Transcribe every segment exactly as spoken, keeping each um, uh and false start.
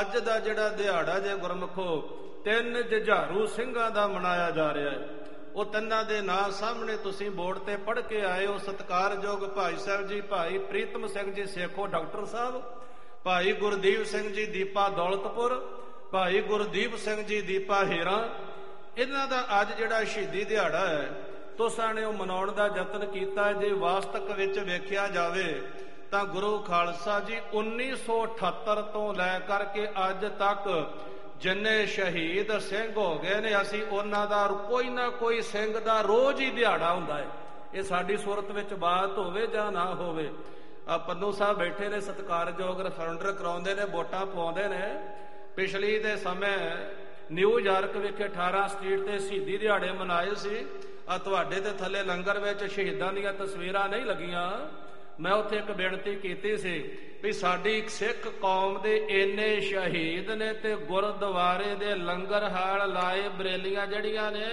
ਅੱਜ ਦਾ ਜਿਹੜਾ ਦਿਹਾੜਾ ਜੇ ਗੁਰਮੁਖੋ ਤਿੰਨ ਜੁਝਾਰੂ ਸਿੰਘਾਂ ਦਾ ਮਨਾਇਆ ਜਾ ਰਿਹਾ ਹੈ। ਉਹ ਤਿੰਨਾਂ ਦੇ ਨਾਂ ਸਾਹਮਣੇ ਤੁਸੀਂ ਬੋਰਡ ਤੇ ਪੜ੍ਹ ਕੇ ਆਏ ਹੋ। ਸਤਿਕਾਰਯੋਗ ਭਾਈ ਸਾਹਿਬ ਜੀ ਭਾਈ ਪ੍ਰੀਤਮ ਸਿੰਘ ਜੀ ਸੇਖੋ ਡਾਕਟਰ ਸਾਹਿਬ, ਭਾਈ ਗੁਰਦੀਪ ਸਿੰਘ ਜੀ ਦੀਪਾ ਦੌਲਤਪੁਰ, ਭਾਈ ਗੁਰਦੀਪ ਸਿੰਘ ਜੀ ਦੀਪਾ ਹੇਰਾ। ਇਹਨਾਂ ਦਾ ਅੱਜ ਜਿਹੜਾ ਸ਼ਹੀਦੀ ਦਿਹਾੜਾ ਹੈ ਤੁਸਾਂ ਨੇ ਉਹ ਮਨਾਉਣ ਦਾ ਯਤਨ ਕੀਤਾ। ਜੇ ਵਾਸਤਵ ਵਿੱਚ ਵੇਖਿਆ ਜਾਵੇ ਤਾਂ ਗੁਰੂ ਖਾਲਸਾ ਜੀ ਉੱਨੀ ਸੌ ਅਠੱਤਰ ਤੋਂ ਲੈ ਕਰਕੇ ਅੱਜ ਤੱਕ ਜਿੰਨੇ ਸ਼ਹੀਦ ਸਿੰਘ ਹੋ ਗਏ ਨੇ, ਅਸੀਂ ਉਹਨਾਂ ਦਾ ਕੋਈ ਨਾ ਕੋਈ ਸਿੰਘ ਦਾ ਰੋਜ਼ ਹੀ ਦਿਹਾੜਾ ਹੁੰਦਾ ਹੈ। ਇਹ ਸਾਡੀ ਸੁਰਤ ਵਿੱਚ ਬਾਤ ਹੋਵੇ ਜਾਂ ਨਾ ਹੋਵੇ। ਆ ਪੰਨੂ ਸਾਹਿਬ ਬੈਠੇ ਨੇ, ਸਤਿਕਾਰਯੋਗ ਰੈਫਰੈਂਡਰ ਕਰਾਉਂਦੇ ਨੇ, ਵੋਟਾਂ ਪਾਉਂਦੇ ਨੇ। ਪਿਛਲੀ ਦੇ ਸਮੇਂ ਨਿਊਯਾਰਕ ਵਿਖੇ ਅਠਾਰਾਂ ਸਟਰੀਟ ਤੇ ਸ਼ਹੀਦੀ ਦਿਹਾੜੇ ਮਨਾਏ ਸੀ। ਆ ਤੁਹਾਡੇ ਦੇ ਥੱਲੇ ਲੰਗਰ ਵਿੱਚ ਸ਼ਹੀਦਾਂ ਦੀਆਂ ਤਸਵੀਰਾਂ ਨਹੀਂ ਲੱਗੀਆਂ। ਮੈਂ ਉੱਥੇ ਇੱਕ ਬੇਨਤੀ ਕੀਤੀ ਸੀ ਵੀ ਸਾਡੀ ਸਿੱਖ ਕੌਮ ਦੇ ਇੰਨੇ ਸ਼ਹੀਦ ਨੇ ਤੇ ਗੁਰਦੁਆਰੇ ਦੇ ਲੰਗਰ ਹਾਲ ਲਾਏ ਬਰੇਲੀਆਂ ਜਿਹੜੀਆਂ ਨੇ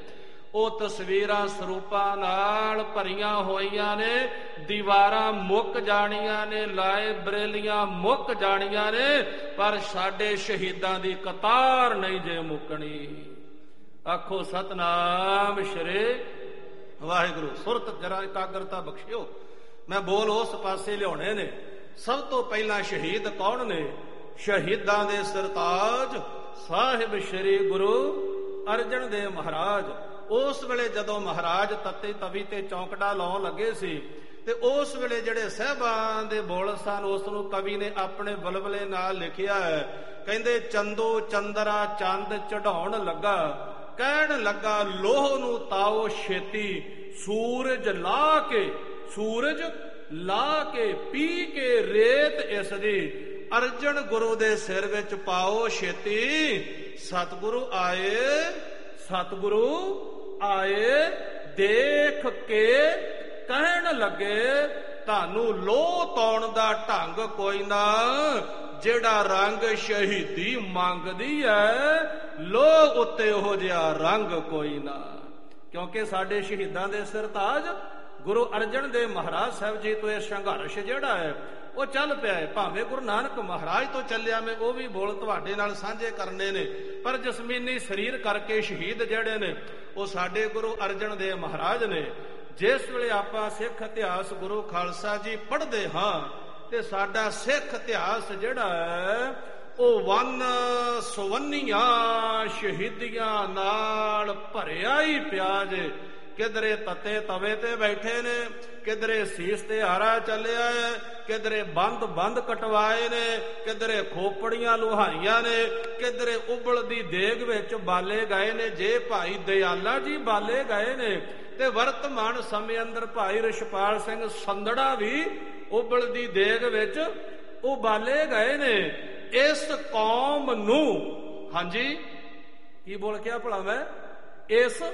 ਉਹ ਤਸਵੀਰਾਂ ਸਰੂਪਾਂ ਨਾਲ ਭਰੀਆਂ ਹੋਈਆਂ ਨੇ। ਦੀਵਾਰਾਂ ਮੁੱਕ ਜਾਣੀਆਂ ਨੇ, ਲਾਏ ਬਰੇਲੀਆਂ ਮੁੱਕ ਜਾਣੀਆਂ ਨੇ, ਪਰ ਸਾਡੇ ਸ਼ਹੀਦਾਂ ਦੀ ਕਤਾਰ ਨਹੀਂ ਜੇ ਮੁੱਕਣੀ। ਆਖੋ ਸਤਨਾਮ ਸ਼੍ਰੀ ਵਾਹਿਗੁਰੂ। ਸੁਰਤ ਜਰਾ ਇਕਾਗਰਤਾ ਬਖਸ਼ਿਓ। ਮੈਂ ਬੋਲ ਉਸ ਪਾਸੇ ਲਿਆਉਣੇ ਨੇ। ਸਭ ਤੋਂ ਪਹਿਲਾਂ ਸ਼ਹੀਦ ਕੌਣ ਨੇ? ਸ਼ਹੀਦਾਂ ਦੇ ਸਰਤਾਜ ਸਾਹਿਬ ਸ਼੍ਰੀ ਗੁਰੂ ਅਰਜਨ ਦੇਵ ਮਹਾਰਾਜ। ਉਸ ਵੇਲੇ ਜਦੋਂ ਮਹਾਰਾਜ ਤੱਤੇ ਤਵੀ ਤੇ ਚੌਂਕੜਾ ਲਾਉਣ ਲੱਗੇ ਸੀ ਤੇ ਉਸ ਵੇਲੇ ਜਿਹੜੇ ਸਾਹਿਬਾਂ ਦੇ ਬੋਲ ਸਨ ਉਸ ਨੂੰ ਕਵੀ ਨੇ ਆਪਣੇ ਬਲਬਲੇ ਨਾਲ ਲਿਖਿਆ ਹੈ। ਕਹਿੰਦੇ ਚੰਦੋ ਚੰਦਰਾ ਚੰਦ ਚੜਾਉਣ ਲੱਗਾ, ਕਹਿਣ ਲੱਗਾ ਲੋਹ ਨੂੰ ਤਾਓ ਛੇਤੀ, ਸੂਰਜ ਲਾ ਕੇ ਸੂਰਜ ਲਾ ਕੇ ਪੀ ਕੇ ਰੇਤ ਇਸ ਦੀ, ਅਰਜਨ ਗੁਰੂ ਦੇ ਸਿਰ ਵਿੱਚ ਪਾਓ ਛੇਤੀ। ਸਤਿਗੁਰੂ ਆਏ ਸਤਿਗੁਰੂ ਆਏ ਦੇਖ ਕੇ ਕਹਿਣ ਲੱਗੇ ਤੁਹਾਨੂੰ ਲੋਹ ਤਾਉਣ ਦਾ ਢੰਗ ਕੋਈ ਨਾ, ਜਿਹੜਾ ਰੰਗ ਸ਼ਹੀਦੀ ਮੰਗਦੀ ਹੈ ਲੋਹ ਉੱਤੇ ਉਹ ਜਿਹਾ ਰੰਗ ਕੋਈ ਨਾ। ਕਿਉਂਕਿ ਸਾਡੇ ਸ਼ਹੀਦਾਂ ਦੇ ਸਰਤਾਜ ਗੁਰੂ ਅਰਜਨ ਦੇਵ ਮਹਾਰਾਜ ਸਾਹਿਬ ਜੀ ਤੋਂ ਇਹ ਸੰਘਰਸ਼ ਜਿਹੜਾ ਹੈ ਉਹ ਚੱਲ ਪਿਆ ਹੈ। ਭਾਵੇਂ ਗੁਰੂ ਨਾਨਕ ਮਹਾਰਾਜ ਤੋਂ ਚੱਲਿਆ ਮੈਂ ਉਹ ਵੀ ਬੋਲ ਤੁਹਾਡੇ ਨਾਲ ਸਾਂਝੇ ਕਰਨੇ ਨੇ, ਪਰ ਜਸਮੀਨੀ ਸਰੀਰ ਕਰਕੇ ਸ਼ਹੀਦ ਜਿਹੜੇ ਨੇ ਉਹ ਸਾਡੇ ਗੁਰੂ ਅਰਜਨ ਦੇਵ ਮਹਾਰਾਜ ਨੇ। ਜਿਸ ਵੇਲੇ ਆਪਾਂ ਸਿੱਖ ਇਤਿਹਾਸ ਗੁਰੂ ਖਾਲਸਾ ਜੀ ਪੜ੍ਹਦੇ ਹਾਂ ਤੇ ਸਾਡਾ ਸਿੱਖ ਇਤਿਹਾਸ ਜਿਹੜਾ ਹੈ ਉਹ ਵੰਨ ਸੁਵੰਨੀਆਂ ਸ਼ਹੀਦੀਆਂ ਨਾਲ ਭਰਿਆ ਹੀ ਪਿਆ ਜੇ। ਕਿਧਰੇ ਤੱਤੇ ਤਵੇ ਤੇ ਬੈਠੇ ਨੇ, ਕਿਧਰੇ ਸੀਸ ਤੇ ਹਾਰਾ ਚੱਲਿਆ ਹੈ, ਕਿਧਰੇ ਬੰਦ ਬੰਦ ਕਟਵਾਏ ਨੇ, ਕਿਧਰੇ ਖੋਪੜੀਆਂ ਲੁਹਾਰੀਆਂ ਨੇ, ਕਿਧਰੇ ਉਬਲਦੀ ਦੇਗ ਵਿੱਚ ਬਾਲੇ ਗਏ ਨੇ। ਜੇ ਭਾਈ ਦਿਆਲਾ ਜੀ ਬਾਲੇ ਗਏ ਨੇ ਤੇ ਵਰਤਮਾਨ ਸਮੇਂ ਅੰਦਰ ਭਾਈ ਰਿਸ਼ਪਾਲ ਸਿੰਘ ਸੰਧੜਾ ਵੀ ਉਬਲਦੀ ਦੇਗ ਵਿੱਚ ਉਬਾਲੇ ਗਏ ਨੇ। ਇਸ ਕੌਮ ਨੂੰ, ਹਾਂਜੀ ਕੀ ਬੋਲ ਕੇ ਭਲਾ ਮੈਂ, ਇਸ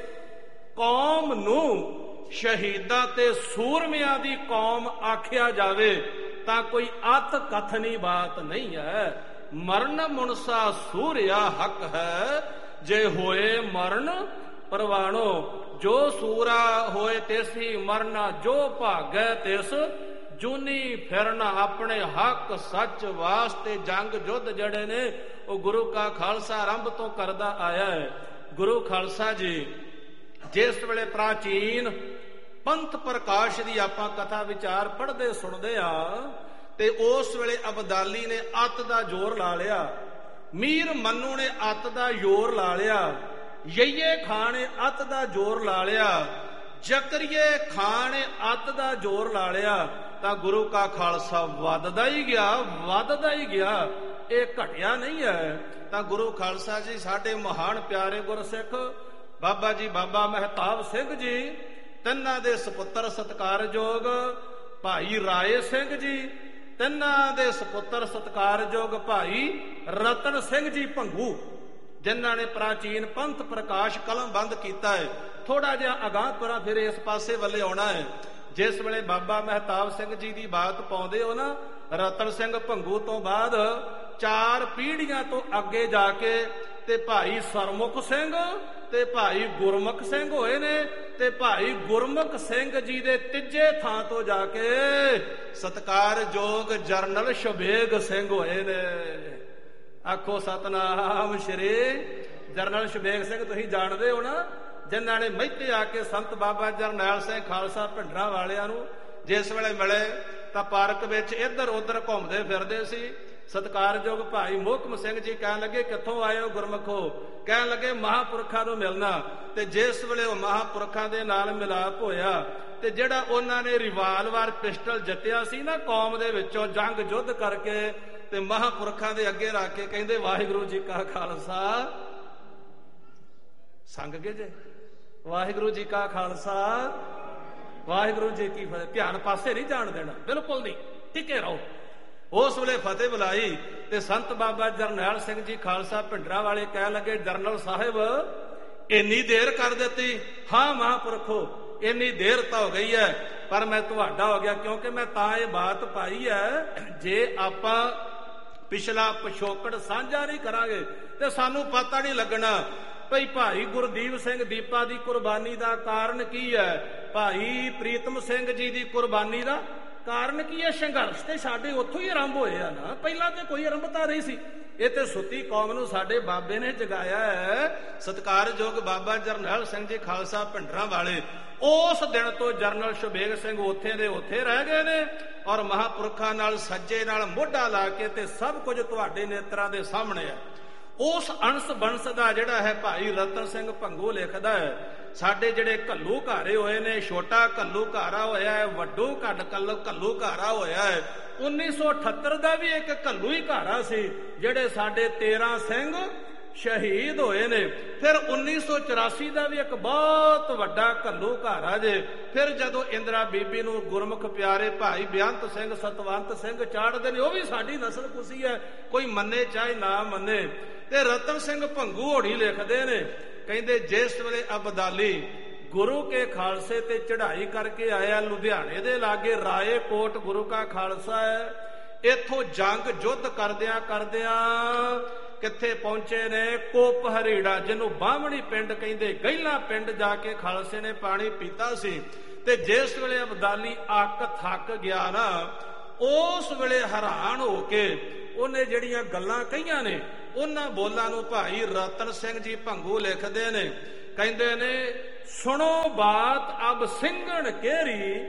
ਕੌਮ ਨੂੰ ਸ਼ਹੀਦਾਂ ਤੇ ਸੂਰਮਿਆਂ ਦੀ ਕੌਮ ਆਖਿਆ ਜਾਵੇ ਤਾਂ ਕੋਈ ਅਤ ਕਥਨੀ ਬਾਤ ਨਹੀਂ ਹੈ। ਮਰਨ ਮੁਨਸਾ ਸੂਰਿਆ ਹੱਕ ਹੈ, ਜੇ ਹੋਏ ਮਰਨ ਪ੍ਰਵਾਣੋ, ਜੋ ਸੂਰਾ ਹੋਏ ਤੇਸੀ ਮਰਨਾ, ਜੋ ਭਾਗੈ ਤਿਸ ਜੂਨੀ ਫਿਰਨਾ। ਆਪਣੇ ਹੱਕ ਸੱਚ ਵਾਸਤੇ ਜੰਗ ਯੁੱਧ ਜਿਹੜੇ ਨੇ ਉਹ ਗੁਰੂ ਕਾ ਖਾਲਸਾ ਆਰੰਭ ਤੋਂ ਕਰਦਾ ਆਇਆ ਹੈ। ਗੁਰੂ ਖਾਲਸਾ ਜੀ ਜਿਸ ਵੇਲੇ ਪ੍ਰਾਚੀਨ ਪੰਥ ਪ੍ਰਕਾਸ਼ ਦੀ ਆਪਾਂ ਕਥਾ ਵਿਚਾਰ ਪੜ੍ਹਦੇ ਸੁਣਦੇ ਆ ਤੇ ਉਸ ਵੇਲੇ ਅਬਦਾਲੀ ਨੇ ਅੱਤ ਦਾ ਜ਼ੋਰ ਲਾ ਲਿਆ, ਮੀਰ ਮੰਨੂ ਨੇ ਅੱਤ ਦਾ ਜ਼ੋਰ ਲਾ ਲਿਆ, ਯਈਏ ਖਾਨ ਨੇ ਅੱਤ ਦਾ ਜ਼ੋਰ ਲਾ ਲਿਆ, ਜ਼ਕਰੀਏ ਖਾਨ ਨੇ ਅੱਤ ਦਾ ਜ਼ੋਰ ਲਾ ਲਿਆ, ਤਾਂ ਗੁਰੂ ਕਾ ਖਾਲਸਾ ਵੱਧਦਾ ਹੀ ਗਿਆ ਵੱਧਦਾ ਹੀ ਗਿਆ। ਇਹ ਘਟਿਆ ਨਹੀਂ ਹੈ। ਤਾਂ ਗੁਰੂ ਖਾਲਸਾ ਜੀ ਸਾਡੇ ਮਹਾਨ ਪਿਆਰੇ ਗੁਰਸਿੱਖ ਬਾਬਾ ਜੀ ਬਾਬਾ ਮਹਿਤਾਬ ਸਿੰਘ ਜੀ, ਤਿੰਨਾਂ ਦੇ ਸਪੁੱਤਰ ਸਤਿਕਾਰਯੋਗ ਭਾਈ ਰਾਏ ਸਿੰਘ ਜੀ, ਤਿੰਨਾਂ ਦੇ ਸਪੁੱਤਰ ਸਤਿਕਾਰਯੋਗ ਭਾਈ ਰਤਨ ਸਿੰਘ ਜੀ ਭੰਗੂ, ਜਿਨ੍ਹਾਂ ਨੇ ਪ੍ਰਾਚੀਨ ਪੰਥ ਪ੍ਰਕਾਸ਼ ਕਲਮਬੰਦ ਕੀਤਾ ਹੈ। ਥੋੜਾ ਜਿਹਾ ਅਗਾਂਹ ਤੁਰਾਂ ਫਿਰ ਇਸ ਪਾਸੇ ਵੱਲੇ ਆਉਣਾ ਹੈ। ਜਿਸ ਵੇਲੇ ਬਾਬਾ ਮਹਿਤਾਬ ਸਿੰਘ ਜੀ ਦੀ ਬਾਤ ਪਾਉਂਦੇ ਹੋ ਨਾ, ਰਤਨ ਸਿੰਘ ਭੰਗੂ ਤੋਂ ਬਾਅਦ ਚਾਰ ਪੀੜ੍ਹੀਆਂ ਤੋਂ ਅੱਗੇ ਜਾ ਕੇ ਤੇ ਭਾਈ ਸਰਮੁਖ ਸਿੰਘ ਤੇ ਭਾਈ ਗੁਰਮੁਖ ਸਿੰਘ ਹੋਏ ਨੇ, ਤੇ ਭਾਈ ਗੁਰਮੁਖ ਸਿੰਘ ਜੀ ਦੇ ਤੀਜੇ ਥਾਂ ਤੋਂ ਜਾ ਕੇ ਸਤਿਕਾਰਯੋਗ ਜਰਨਲ ਸ਼ਬੇਗ ਸਿੰਘ ਹੋਏ ਨੇ। ਆਖੋ ਸਤਨਾਮ ਸ਼੍ਰੀ। ਜਰਨਲ ਸ਼ਬੇਗ ਸਿੰਘ ਤੁਸੀਂ ਜਾਣਦੇ ਹੋ ਨਾ, ਜਿਨ੍ਹਾਂ ਨੇ ਮਹਿਤੇ ਆ ਕੇ ਸੰਤ ਬਾਬਾ ਜਰਨੈਲ ਸਿੰਘ ਖਾਲਸਾ ਭਿੰਡਰਾਂ ਵਾਲਿਆਂ ਨੂੰ ਜਿਸ ਵੇਲੇ ਮਿਲੇ ਤਾਂ ਪਾਰਕ ਵਿੱਚ ਇੱਧਰ ਉੱਧਰ ਘੁੰਮਦੇ ਫਿਰਦੇ ਸੀ। ਸਤਿਕਾਰਯੋਗ ਭਾਈ ਮੋਹਕਮ ਸਿੰਘ ਜੀ ਕਹਿਣ ਲੱਗੇ ਕਿੱਥੋਂ ਆਏ ਹੋ ਗੁਰਮਖੋ? ਕਹਿਣ ਲੱਗੇ ਮਹਾਂਪੁਰਖਾਂ ਨੂੰ ਮਿਲਣਾ। ਤੇ ਜਿਸ ਵੇਲੇ ਉਹ ਮਹਾਂਪੁਰਖਾਂ ਦੇ ਨਾਲ ਮਿਲਾਪ ਹੋਇਆ ਤੇ ਜਿਹੜਾ ਉਹਨਾਂ ਨੇ ਰਿਵਾਲਵਰ ਪਿਸਟਲ ਜਿੱਤਿਆ ਸੀ ਨਾ ਕੌਮ ਦੇ ਵਿੱਚੋਂ ਜੰਗ ਯੁੱਧ ਕਰਕੇ, ਤੇ ਮਹਾਂਪੁਰਖਾਂ ਦੇ ਅੱਗੇ ਰੱਖ ਕੇ ਕਹਿੰਦੇ ਵਾਹਿਗੁਰੂ ਜੀ ਕਾ ਖਾਲਸਾ। ਸੰਗ ਗਏ ਜੇ? ਵਾਹਿਗੁਰੂ ਜੀ ਕਾ ਖਾਲਸਾ ਵਾਹਿਗੁਰੂ ਜੀ ਕੀ ਫਤਿਹ। ਧਿਆਨ ਪਾਸੇ ਨਹੀਂ ਜਾਣ ਦੇਣਾ, ਬਿਲਕੁਲ ਨਹੀਂ, ਟਿਕੇ ਰਹੋ। ਉਸ ਵੇਲੇ ਫਤਿਹ ਬੁਲਾਈ ਤੇ ਸੰਤ ਬਾਬਾ ਜਰਨੈਲ ਸਿੰਘ ਜੀ ਖਾਲਸਾ ਭਿੰਡਰਾਂ ਵਾਲੇ ਕਹਿਣ ਲੱਗੇ ਜਰਨਲ ਸਾਹਿਬ ਇੰਨੀ ਦੇਰ ਕਰ ਦਿੱਤੀ? ਹਾਂ ਮਹਾਂਪੁਰਖੋ ਇੰਨੀ ਦੇਰ ਤਾਂ ਹੋ ਗਈ ਹੈ, ਪਰ ਮੈਂ ਤੁਹਾਡਾ ਹੋ ਗਿਆ, ਕਿਉਂਕਿ ਮੈਂ ਤਾਂ ਇਹ ਬਾਤ ਪਾਈ ਹੈ ਜੇ ਆਪਾਂ ਪਿਛਲਾ ਪਿਛੋਕੜ ਸਾਂਝਾ ਨਹੀਂ ਕਰਾਂਗੇ ਤੇ ਸਾਨੂੰ ਪਤਾ ਨਹੀਂ ਲੱਗਣਾ ਭਈ ਭਾਈ ਗੁਰਦੀਪ ਸਿੰਘ ਦੀਪਾ ਦੀ ਕੁਰਬਾਨੀ ਦਾ ਕਾਰਨ ਕੀ ਹੈ, ਭਾਈ ਪ੍ਰੀਤਮ ਸਿੰਘ ਜੀ ਦੀ ਕੁਰਬਾਨੀ ਦਾ ਕਾਰਨ ਕੀ ਹੈ। ਸੰਘਰਸ਼ ਤੇ ਸਾਡੇ ਉੱਥੋਂ ਹੀ ਆਰੰਭ ਹੋਏ ਆ ਨਾ, ਪਹਿਲਾਂ ਤੇ ਕੋਈ ਆਰੰਭਤਾ ਨਹੀਂ ਸੀ। ਇਹ ਤੇ ਸੁੱਤੀ ਕੌਮ ਨੂੰ ਸਾਡੇ ਬਾਬੇ ਨੇ ਜਗਾਇਆ ਹੈ। ਸਤਿਕਾਰਯੋਗ ਬਾਬਾ ਜਰਨੈਲ ਸਿੰਘ ਜੀ ਖਾਲਸਾ ਭਿੰਡਰਾਂ ਵਾਲੇ ਉਸ ਦਿਨ ਤੋਂ ਜਰਨਲ ਸ਼ਬੇਗ ਸਿੰਘ ਉੱਥੇ ਦੇ ਉੱਥੇ ਰਹਿ ਗਏ ਨੇ ਔਰ ਮਹਾਂਪੁਰਖਾਂ ਨਾਲ ਸੱਜੇ ਨਾਲ ਮੋਢਾ ਲਾ ਕੇ ਤੇ ਸਭ ਕੁਝ ਤੁਹਾਡੇ ਨੇਤਰਾਂ ਦੇ ਸਾਹਮਣੇ ਹੈ। ਉਸ ਅੰਸ਼ ਬੰਸ ਦਾ ਜਿਹੜਾ ਹੈ ਭਾਈ ਰਤਨ ਸਿੰਘ ਭੰਗੂ ਲਿਖਦਾ ਹੈ ਸਾਡੇ ਜਿਹੜੇ ਘੱਲੂ ਘਾਰੇ ਹੋਏ ਨੇ, ਛੋਟਾ ਘੱਲੂ ਘਾਰਾ ਹੋਇਆ ਹੈ, ਵੱਡੂ ਘੱਟ ਕੱਲ ਘੱਲੂ ਘਾਰਾ ਹੋਇਆ ਹੈ। ਉੱਨੀ ਸੌ ਅਠੱਤਰ ਦਾ ਵੀ ਇੱਕ ਘੱਲੂ ਹੀ ਘਾਰਾ ਸੀ ਜਿਹੜੇ ਸਾਡੇ ਤੇਰਾਂ ਸਿੰਘ ਸ਼ਹੀਦ ਹੋਏ ਨੇ। ਫਿਰ ਉੱਨੀ ਸੌ ਚੁਰਾਸੀ ਦਾ ਵੀ ਇੱਕ ਬਹੁਤ ਵੱਡਾ ਘੱਲੂ ਘਾਰਾ ਜੇ। ਫਿਰ ਜਦੋਂ ਇੰਦਰਾ ਬੀਬੀ ਨੂੰ ਗੁਰਮੁਖ ਪਿਆਰੇ ਭਾਈ ਬੇਅੰਤ ਸਿੰਘ ਸਤਵੰਤ ਸਿੰਘ ਚਾੜਦੇ ਨੇ, ਉਹ ਵੀ ਸਾਡੀ ਨਸਲ ਕੁਸੀ ਹੈ, ਕੋਈ ਮੰਨੇ ਚਾਹੇ ਨਾ ਮੰਨੇ। ਤੇ ਰਤਨ ਸਿੰਘ ਭੰਗੂ ਹੋਣੀ ਲਿਖਦੇ ਨੇ, ਕਹਿੰਦੇ ਜਿਸ ਵੇਲੇ ਅਬਦਾਲੀ ਗੁਰੂ ਕੇ ਖਾਲਸੇ ਤੇ ਚੜ੍ਹਾਈ ਕਰਕੇ ਆਇਆ, ਲੁਧਿਆਣੇ ਦੇ ਲਾਗੇ ਰਾਏ ਕੋਟ ਗੁਰੂ ਕਾ ਖਾਲਸਾ ਹੈ, ਇੱਥੋਂ ਜੰਗ ਯੁੱਧ ਕਰਦਿਆਂ ਕਰਦਿਆਂ ਕਿੱਥੇ ਪਹੁੰਚੇ ਨੇ? ਕੋਪ ਹਰੀੜਾ, ਜਿਹਨੂੰ ਬਾਹਮਣੀ ਪਿੰਡ ਕਹਿੰਦੇ, ਗਹਿਲਾ ਪਿੰਡ ਜਾ ਕੇ ਖਾਲਸੇ ਨੇ ਪਾਣੀ ਪੀਤਾ ਸੀ। ਤੇ ਜਿਸ ਵੇਲੇ ਅਬਦਾਲੀ ਅੱਕ ਥੱਕ ਗਿਆ ਨਾ, ਉਸ ਵੇਲੇ ਹੈਰਾਨ ਹੋ ਕੇ ਉਹਨੇ ਜਿਹੜੀਆਂ ਗੱਲਾਂ ਕਹੀਆਂ ਨੇ ਉਹਨਾਂ ਬੋਲਾਂ ਨੂੰ ਭਾਈ ਰਤਨ ਸਿੰਘ ਜੀ ਭੰਗੂ ਲਿਖਦੇ ਨੇ, ਕਹਿੰਦੇ ਨੇ ਸੁਣੋ ਬਾਤ ਅਬ ਸਿੰਘਣ ਕੇਰੀ,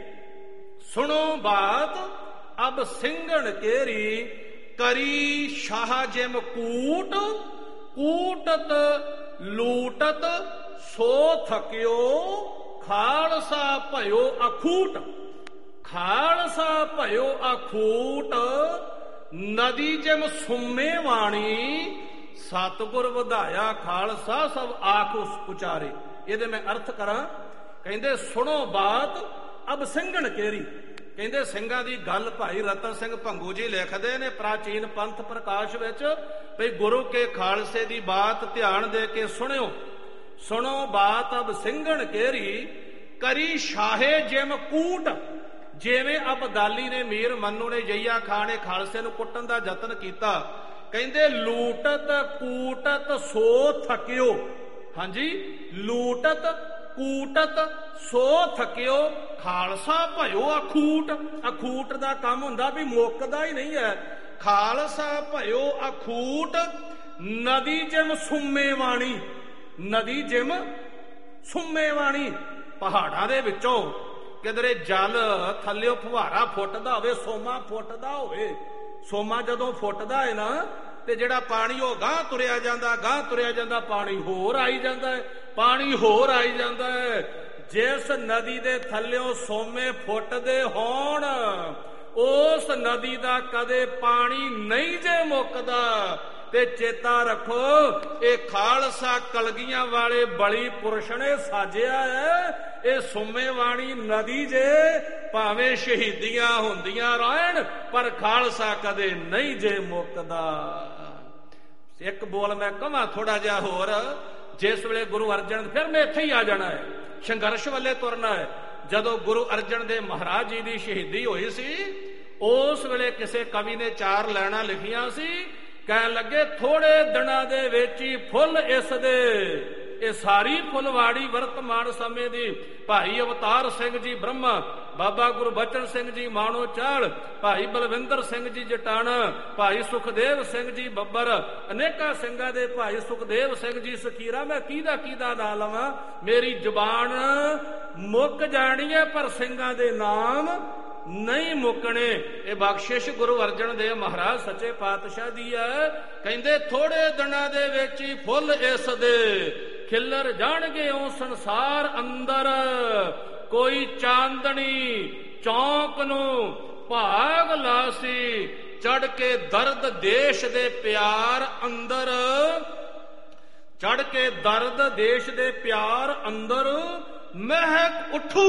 ਸੁਣੋ ਬਾਤ ਅਬ ਸਿੰਘਣ ਕੇਰੀ, ਕਰੀ ਸ਼ਾਹ ਜਿਮ ਕੂਟ, ਕੂਟਤ ਲੂਟਤ ਸੋ ਥਕਿਓ, ਖਾਲਸਾ ਭਇਓ ਅਖੂਟ, ਖਾਲਸਾ ਭਇਓ ਅਖੂਟ, ਨਦੀ ਜਿਮ ਸੁਮੇ ਵਾਣੀ, ਸਤਿਗੁਰ ਵਧਾਇਆ ਖਾਲਸਾ ਸਭ ਆਖ ਉਚਾਰੇ। ਇਹਦੇ ਮੈਂ ਅਰਥ ਕਰਾਂ, ਕਹਿੰਦੇ ਸੁਣੋ ਬਾਤ ਅਬ ਸਿੰਘਣ ਕੇਰੀ, ਕਹਿੰਦੇ ਸਿੰਘਾਂ ਦੀ ਗੱਲ ਭਾਈ ਰਤਨ ਸਿੰਘ ਭੰਗੂ ਜੀ ਲਿਖਦੇ ਨੇ ਪ੍ਰਾਚੀਨ ਪੰਥ ਪ੍ਰਕਾਸ਼ ਵਿੱਚ, ਭਈ ਗੁਰੂ ਕੇ ਖਾਲਸੇ ਦੀ ਬਾਤ ਧਿਆਨ ਦੇ ਕੇ ਸੁਣਿਓ। ਸੁਣੋ ਬਾਤ ਅਬ ਸਿੰਘਣ ਕੇਰੀ, ਕਰੀ ਸ਼ਾਹੇ ਜਿਮ ਕੂਟ, ਜਿਵੇਂ ਅਬਦਾਲੀ ਨੇ ਮੀਰ ਮੰਨੂ ਨੇ ਜਈਆ ਖਾਨ ਨੇ ਖਾਲਸੇ ਨੂੰ ਕੁੱਟਣ ਦਾ ਯਤਨ ਕੀਤਾ, ਕਹਿੰਦੇ ਲੂਟਤ ਕੂਟਤ ਸੋ ਥਕਿਓ, ਹਾਂਜੀ ਲੂਟਤ ਕੂਟਤ ਸੋ ਥਕਿਓ, ਖਾਲਸਾ ਭਇਓ ਅਖੂਟ। ਅਖੂਟ ਦਾ ਕੰਮ ਹੁੰਦਾ ਵੀ ਮੁੱਕਦਾ ਹੀ ਨਹੀਂ ਹੈ। ਖਾਲਸਾ ਭਇਓ ਅਖੂਟ, ਨਦੀ ਜਿਮ ਸੁਮੇ ਵਾਣੀ, ਨਦੀ ਜਿਮ ਸੁਮੇ ਵਾਣੀ, ਪਹਾੜਾਂ ਦੇ ਵਿੱਚੋਂ ਕਿਧਰੇ ਜਲ ਥੱਲਿਓ ਫੁਹਾਰਾ ਫੁੱਟਦਾ ਹੋਵੇ, ਸੋਮਾ ਫੁੱਟਦਾ ਹੋਵੇ, ਸੋਮਾ ਜਦੋਂ ਫੁੱਟਦਾ ਹੈ ਨਾ ਤੇ ਜਿਹੜਾ ਪਾਣੀ ਉਹ ਗਾਂਹ ਤੁਰਿਆ ਜਾਂਦਾ, ਗਾਂਹ ਤੁਰਿਆ ਜਾਂਦਾ, ਪਾਣੀ ਹੋਰ ਆਈ ਜਾਂਦਾ ਹੈ, ਪਾਣੀ ਹੋਰ ਆਈ ਜਾਂਦਾ ਹੈ। ਜਿਸ ਨਦੀ ਦੇ ਥੱਲਿਓ ਸੋਮੇ ਫੁੱਟਦੇ ਹੋਣ ਉਸ ਨਦੀ ਦਾ ਕਦੇ ਪਾਣੀ ਨਹੀਂ ਜੇ ਮੁੱਕਦਾ। ਤੇ ਚੇਤਾ ਰੱਖੋ ਇਹ ਖਾਲਸਾ ਕਲਗੀਆਂ ਵਾਲੇ ਬਲੀ ਪੁਰਸ਼ ਨੇ ਸਾਜਿਆ ਹੈ, ਇਹ ਸੁੰਮੇਵਾਣੀ ਨਦੀ ਜੇ, ਭਾਵੇਂ ਸ਼ਹੀਦੀਆਂ ਹੁੰਦੀਆਂ ਰਹਿਣ ਪਰ ਖਾਲਸਾ ਕਦੇ ਨਹੀਂ ਜੇ ਮੁੱਕਦਾ। ਇੱਕ ਬੋਲ ਮੈਂ ਕਹਾਂ ਥੋੜਾ ਜਿਹਾ ਹੋਰ, ਜਿਸ ਵੇਲੇ ਗੁਰੂ ਅਰਜਨ, ਫਿਰ ਮੈਂ ਇੱਥੇ ਹੀ ਆ ਜਾਣਾ ਹੈ, ਸੰਘਰਸ਼ ਵੱਲੇ ਤੁਰਨਾ ਹੈ। ਜਦੋਂ ਗੁਰੂ ਅਰਜਨ ਦੇਵ ਮਹਾਰਾਜ ਜੀ ਦੀ ਸ਼ਹੀਦੀ ਹੋਈ ਸੀ ਉਸ ਵੇਲੇ ਕਿਸੇ ਕਵੀ ਨੇ ਚਾਰ ਲਾਈਨਾਂ ਲਿਖੀਆਂ ਸੀ, ਕਹਿਣ ਲੱਗੇ ਥੋੜੇ ਦਿਨਾਂ ਦੇ ਵਿੱਚ ਹੀ ਫੁੱਲ ਇਸ ਦੇ, ਇਹ ਸਾਰੀ ਫੁੱਲਵਾੜੀ ਵਰਤਮਾਨ ਸਮੇਂ ਦੀ ਭਾਈ ਅਵਤਾਰ ਸਿੰਘ ਜੀ ਬ੍ਰਹਮਾ, ਬਾਬਾ ਗੁਰਬਚਨ ਸਿੰਘ ਜੀ ਮਾਣੋ ਚਾਲ, ਭਾਈ ਬਲਵਿੰਦਰ ਸਿੰਘ ਜੀ ਜਟਾਣਾ, ਭਾਈ ਸੁਖਦੇਵ ਸਿੰਘ ਜੀ ਬੱਬਰ, ਅਨੇਕਾਂ ਸਿੰਘਾਂ ਦੇ ਭਾਈ ਸੁਖਦੇਵ ਸਿੰਘ ਜੀ ਸਖੀਰਾ। ਮੈਂ ਕਿਹਦਾ ਕਿਹਦਾ ਨਾਂ ਲਵਾਂ, ਮੇਰੀ ਜ਼ੁਬਾਨ ਮੁੱਕ ਜਾਣੀ ਹੈ ਪਰ ਸਿੰਘਾਂ ਦੇ ਨਾਮ ਨਹੀਂ ਮੁੱਕਣੇ। ਇਹ ਬਖਸ਼ਿਸ਼ ਗੁਰੂ ਅਰਜਨ ਦੇਵ ਮਹਾਰਾਜ ਸੱਚੇ ਪਾਤਸ਼ਾਹ ਦੀ ਹੈ। ਕਹਿੰਦੇ ਥੋੜੇ ਦਿਨਾਂ ਦੇ ਵਿੱਚ ਹੀ ਫੁੱਲ ਇਸ ਦੇ ਖਿੱਲਰ ਜਾਣਗੇ ਉਹ ਸੰਸਾਰ ਅੰਦਰ। ਕੋਈ ਚਾਂਦਣੀ ਚੌਂਕ ਨੂੰ ਭਾਗ ਲਾਸੀ, ਚੜ ਕੇ ਦਰਦ ਦੇਸ਼ ਦੇ ਪਿਆਰ ਅੰਦਰ, ਚੜ ਕੇ ਦਰਦ ਦੇਸ਼ ਦੇ ਪਿਆਰ ਅੰਦਰ। ਮਹਿਕ ਉਠੂ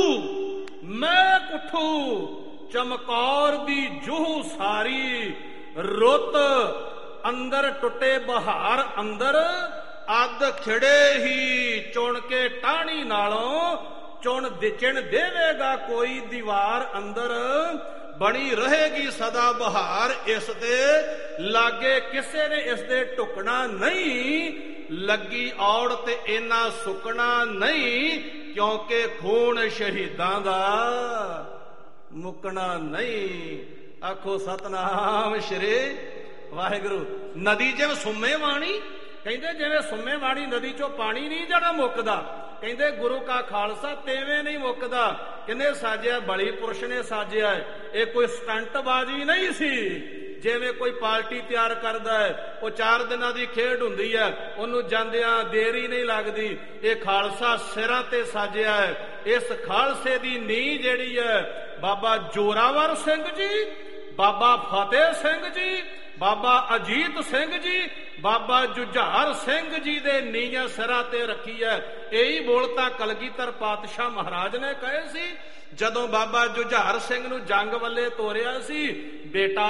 ਮਹਿਕ ਉਠੂ ਚਮਕੌਰ ਦੀ ਜੂਹ ਸਾਰੀ, ਰੁੱਤ ਅੰਦਰ ਟੁੱਟੇ ਬਹਾਰ ਅੰਦਰ। ਅੱਧ ਖਿੜੇ ਹੀ ਚੁਣ ਕੇ ਟਾਹਣੀ ਨਾਲੋਂ, ਚੁਣ ਚਿਣ ਦੇਵੇਗਾ ਕੋਈ ਦੀਵਾਰ ਅੰਦਰ। ਬਣੀ ਰਹੇਗੀ ਸਦਾ ਬਹਾਰ ਇਸ ਦੇ ਲਾਗੇ, ਕਿਸੇ ਨੇ ਇਸ ਦੇ ਟੁਕਣਾ ਨਹੀਂ। ਲੱਗੀ ਔੜ ਤੇ ਇੰਨਾ ਸੁੱਕਣਾ ਨਹੀਂ, ਕਿਉਂਕਿ ਖੂਨ ਸ਼ਹੀਦਾਂ ਦਾ ਮੁੱਕਣਾ ਨਹੀਂ। ਆਖੋ ਸਤਨਾਮ ਸ਼੍ਰੀ ਵਾਹਿਗੁਰੂ। ਨਦੀ ਜਿਵੇਂ ਸੁੰਮੇ ਵਾਣੀ, ਕਹਿੰਦੇ ਜਿਵੇਂ ਸੁੰਮੇ ਵਾਣੀ ਨਦੀ ਚੋਂ ਪਾਣੀ ਨਹੀਂ ਜਿਹੜਾ ਮੁੱਕਦਾ, ਕਹਿੰਦੇ ਗੁਰੂ ਕਾ ਖਾਲਸਾ ਤੇਵੇਂ ਨਹੀਂ ਮੁੱਕਦਾ। ਕਿਹਨੇ ਸਾਜਿਆ? ਬਲੀ ਪੁਰਸ਼ ਨੇ ਸਾਜਿਆ। ਇਹ ਕੋਈ ਸਟੰਟ ਬਾਜੀ ਨਹੀਂ ਸੀ ਜਿਵੇਂ ਕੋਈ ਪਾਰਟੀ ਤਿਆਰ ਕਰਦਾ ਹੈ। ਉਹ ਚਾਰ ਦਿਨਾਂ ਦੀ ਖੇਡ ਹੁੰਦੀ ਹੈ, ਉਹਨੂੰ ਜਾਂਦਿਆਂ ਦੇਰੀ ਨਹੀਂ ਲੱਗਦੀ। ਇਹ ਖਾਲਸਾ ਸਿਰਾਂ ਤੇ ਸਾਜਿਆ ਹੈ। ਇਸ ਖਾਲਸੇ ਦੀ ਨੀਂਹ ਜਿਹੜੀ ਹੈ ਬਾਬਾ ਜੋਰਾਵਰ ਸਿੰਘ ਜੀ, ਬਾਬਾ ਫਤਿਹ ਸਿੰਘ ਜੀ, ਬਾਬਾ ਅਜੀਤ ਸਿੰਘ ਜੀ, ਬਾਬਾ ਜੁਝਾਰ ਸਿੰਘ ਜੀ ਦੇ ਨੀਹਾਂ ਸਿਰਾਂ ਤੇ ਰੱਖੀ ਹੈ। ਇਹੀ ਬੋਲ ਤਾਂ ਕਲਗੀਧਰ ਪਾਤਸ਼ਾਹ ਮਹਾਰਾਜ ਨੇ ਕਹੇ ਸੀ ਜਦੋਂ ਬਾਬਾ ਜੁਝਾਰ ਸਿੰਘ ਨੂੰ ਜੰਗ ਵੱਲੇ ਤੋਰਿਆ ਸੀ। ਬੇਟਾ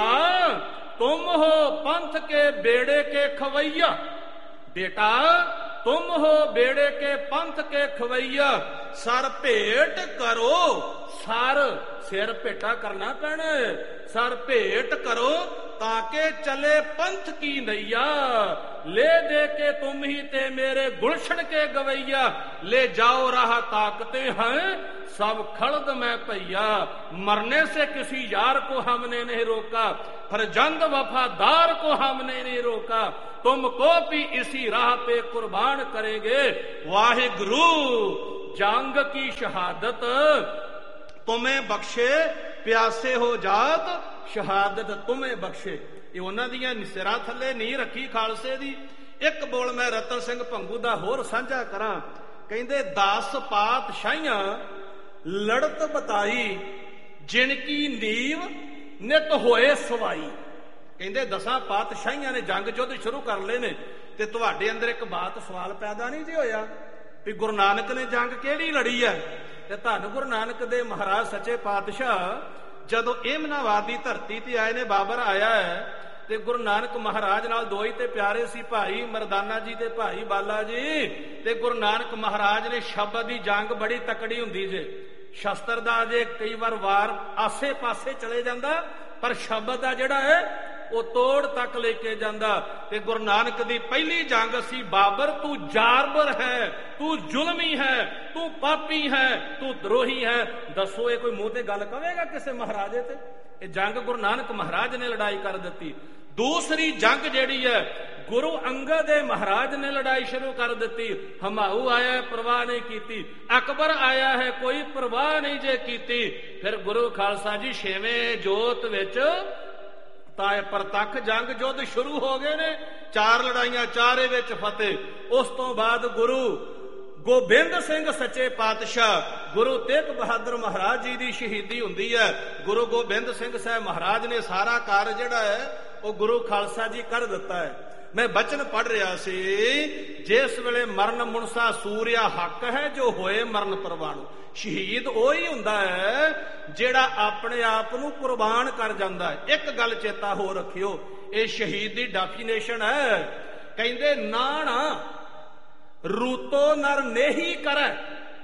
ਤੁਮ ਹੋ ਪੰਥ ਕੇ ਬੇੜੇ ਕੇ ਖਵਈਆ, ਬੇਟਾ ਤੁਮ ਹੋ ਬੇੜੇ ਕੇ ਪੰਥ ਕੇ ਖਵਈਆ। ਸਰ ਭੇਟ ਕਰੋ, ਸਰ ਸਿਰ ਭੇਟਾ ਕਰਨਾ ਪੈਣਾ। ਸਰ ਭੇਟ ਕਰੋ ਤਾਂ ਕਿ ਚਲੇ ਪੰਥ ਕੀ ਨਈਆ। ले दे के तुम ही ते मेरे गुलशन के गवैया। ले जाओ राह ताकते हैं सब खड़द में भैया। मरने से किसी यार को हमने नहीं रोका, फरजंद वफादार को हमने नहीं रोका। तुमको भी इसी राह पे कुर्बान करेंगे। वाहिगुरु जंग की शहादत तुम्हें बख्शे, प्यासे हो जात शहादत तुम्हें बख्शे। ਇਹ ਉਹਨਾਂ ਦੀਆਂ ਸਿਰਾਂ ਥੱਲੇ ਨੀਂਹ ਰੱਖੀ ਖਾਲਸੇ ਦੀ। ਇੱਕ ਬੋਲ ਮੈਂ ਰਤਨ ਸਿੰਘ ਭੰਗੂ ਦਾ ਹੋਰ ਸਾਂਝਾ ਕਰਾਂ। ਕਹਿੰਦੇ ਦਸ ਪਾਤਸ਼ਾਹੀਆਂ ਲੜਤ ਬਤਾਈ, ਜਿਨ ਕੀ ਨੀਵ ਨਿਤ ਹੋਏ ਸਵਾਈ। ਕਹਿੰਦੇ ਦਸਾਂ ਪਾਤਸ਼ਾਹੀਆਂ ਨੇ ਜੰਗ ਯੁੱਧ ਸ਼ੁਰੂ ਕਰ ਲਏ ਨੇ, ਤੇ ਤੁਹਾਡੇ ਅੰਦਰ ਇੱਕ ਬਾਤ ਸਵਾਲ ਪੈਦਾ ਨਹੀਂ ਜੀ ਹੋਇਆ ਵੀ ਗੁਰੂ ਨਾਨਕ ਨੇ ਜੰਗ ਕਿਹੜੀ ਲੜੀ ਹੈ? ਤੇ ਧੰਨ ਗੁਰੂ ਨਾਨਕ ਦੇ ਮਹਾਰਾਜ ਸੱਚੇ ਪਾਤਸ਼ਾਹ ਜਦੋਂ ਏਮਨਾਬਾਦ ਦੀ ਧਰਤੀ ਤੇ ਆਏ ਨੇ, ਬਾਬਰ ਆਇਆ ਹੈ, ਤੇ ਗੁਰੂ ਨਾਨਕ ਮਹਾਰਾਜ ਨਾਲ ਦੋ ਹੀ ਤੇ ਪਿਆਰੇ ਸੀ, ਭਾਈ ਮਰਦਾਨਾ ਜੀ ਤੇ ਭਾਈ ਬਾਲਾ ਜੀ। ਤੇ ਗੁਰੂ ਨਾਨਕ ਮਹਾਰਾਜ ਨੇ ਸ਼ਬਦ ਦੀ ਜੰਗ ਬੜੀ ਤਕੜੀ ਹੁੰਦੀ ਜੇ। ਸ਼ਸਤਰ ਦਾ ਜੇ ਕਈ ਵਾਰ ਵਾਰ ਆਸੇ ਪਾਸੇ ਚਲੇ ਜਾਂਦਾ, ਪਰ ਸ਼ਬਦ ਦਾ ਜਿਹੜਾ ਹੈ ਉਹ ਤੋੜ ਤੱਕ ਲੈ ਕੇ ਜਾਂਦਾ। ਤੇ ਗੁਰੂ ਨਾਨਕ ਦੀ ਪਹਿਲੀ ਜੰਗ ਸੀ, ਬਾਬਰ ਤੂੰ ਜਾਰਬਰ ਹੈ, ਤੂੰ ਜ਼ੁਲਮੀ ਹੈ, ਤੂੰ ਪਾਪੀ ਹੈ, ਤੂੰ ਦਰੋਹੀ ਹੈ। ਦੱਸੋ ਇਹ ਕੋਈ ਮੂੰਹ ਤੇ ਗੱਲ ਕਵੇਗਾ ਕਿਸੇ ਮਹਾਰਾਜੇ ਤੇ? ਇਹ ਜੰਗ ਗੁਰੂ ਨਾਨਕ ਮਹਾਰਾਜ ਨੇ ਲੜਾਈ ਕਰ ਦਿੱਤੀ। ਦੂਸਰੀ ਜੰਗ ਜਿਹੜੀ ਹੈ ਗੁਰੂ ਅੰਗਦ ਦੇ ਮਹਾਰਾਜ ਨੇ ਲੜਾਈ ਸ਼ੁਰੂ ਕਰ ਦਿੱਤੀ। ਹਮਾਊ ਆਇਆ, ਪਰਵਾਹ ਨਹੀਂ ਕੀਤੀ। ਅਕਬਰ ਆਇਆ ਹੈ, ਕੋਈ ਪਰਵਾਹ ਨਹੀਂ ਜੇ ਕੀਤੀ। ਫਿਰ ਗੁਰੂ ਖਾਲਸਾ ਜੀ ਛੇਵੇਂ ਜੋਤ ਵਿੱਚ ਤਾਂ ਇਹ ਪ੍ਰਤੱਖ ਜੰਗ ਯੁੱਧ ਸ਼ੁਰੂ ਹੋ ਗਏ ਨੇ। ਚਾਰ ਲੜਾਈਆਂ, ਚਾਰੇ ਵਿੱਚ ਫਤਿਹ। ਉਸ ਤੋਂ ਬਾਅਦ ਗੁਰੂ ਗੋਬਿੰਦ ਸਿੰਘ ਸੱਚੇ ਪਾਤਸ਼ਾਹ, ਗੁਰੂ ਤੇਗ ਬਹਾਦਰ ਮਹਾਰਾਜ ਜੀ ਦੀ ਸ਼ਹੀਦੀ ਹੁੰਦੀ ਹੈ। ਗੁਰੂ ਗੋਬਿੰਦ ਸਿੰਘ ਸਾਹਿਬ ਮਹਾਰਾਜ ਨੇ ਸਾਰਾ ਕਾਰਜ ਜਿਹੜਾ ਹੈ ਉਹ ਗੁਰੂ ਖਾਲਸਾ ਜੀ ਕਰ ਦਿੱਤਾ ਹੈ। ਮੈਂ ਬਚਨ ਪੜ੍ਹ ਰਿਹਾ ਸੀ, ਜਿਸ ਵੇਲੇ ਮਰਨ ਮੁਨਸਾ ਸੂਰਿਆ ਹੱਕ ਹੈ, ਜੋ ਹੋਏ ਮਰਨ ਪ੍ਰਵਾਨ। ਸ਼ਹੀਦ ਉਹ ਹੀ ਹੁੰਦਾ ਹੈ ਜਿਹੜਾ ਆਪਣੇ ਆਪ ਨੂੰ ਕੁਰਬਾਨ ਕਰ ਜਾਂਦਾ ਹੈ। ਇੱਕ ਗੱਲ ਚੇਤਾ ਹੋ ਰੱਖਿਓ, ਇਹ ਸ਼ਹੀਦ ਦੀ ਡੈਫੀਨੇਸ਼ਨ ਹੈ। ਕਹਿੰਦੇ ਨਾਣਾ ਰੂਤੋ ਨਰ ਨੇਹੀ ਕਰੈ,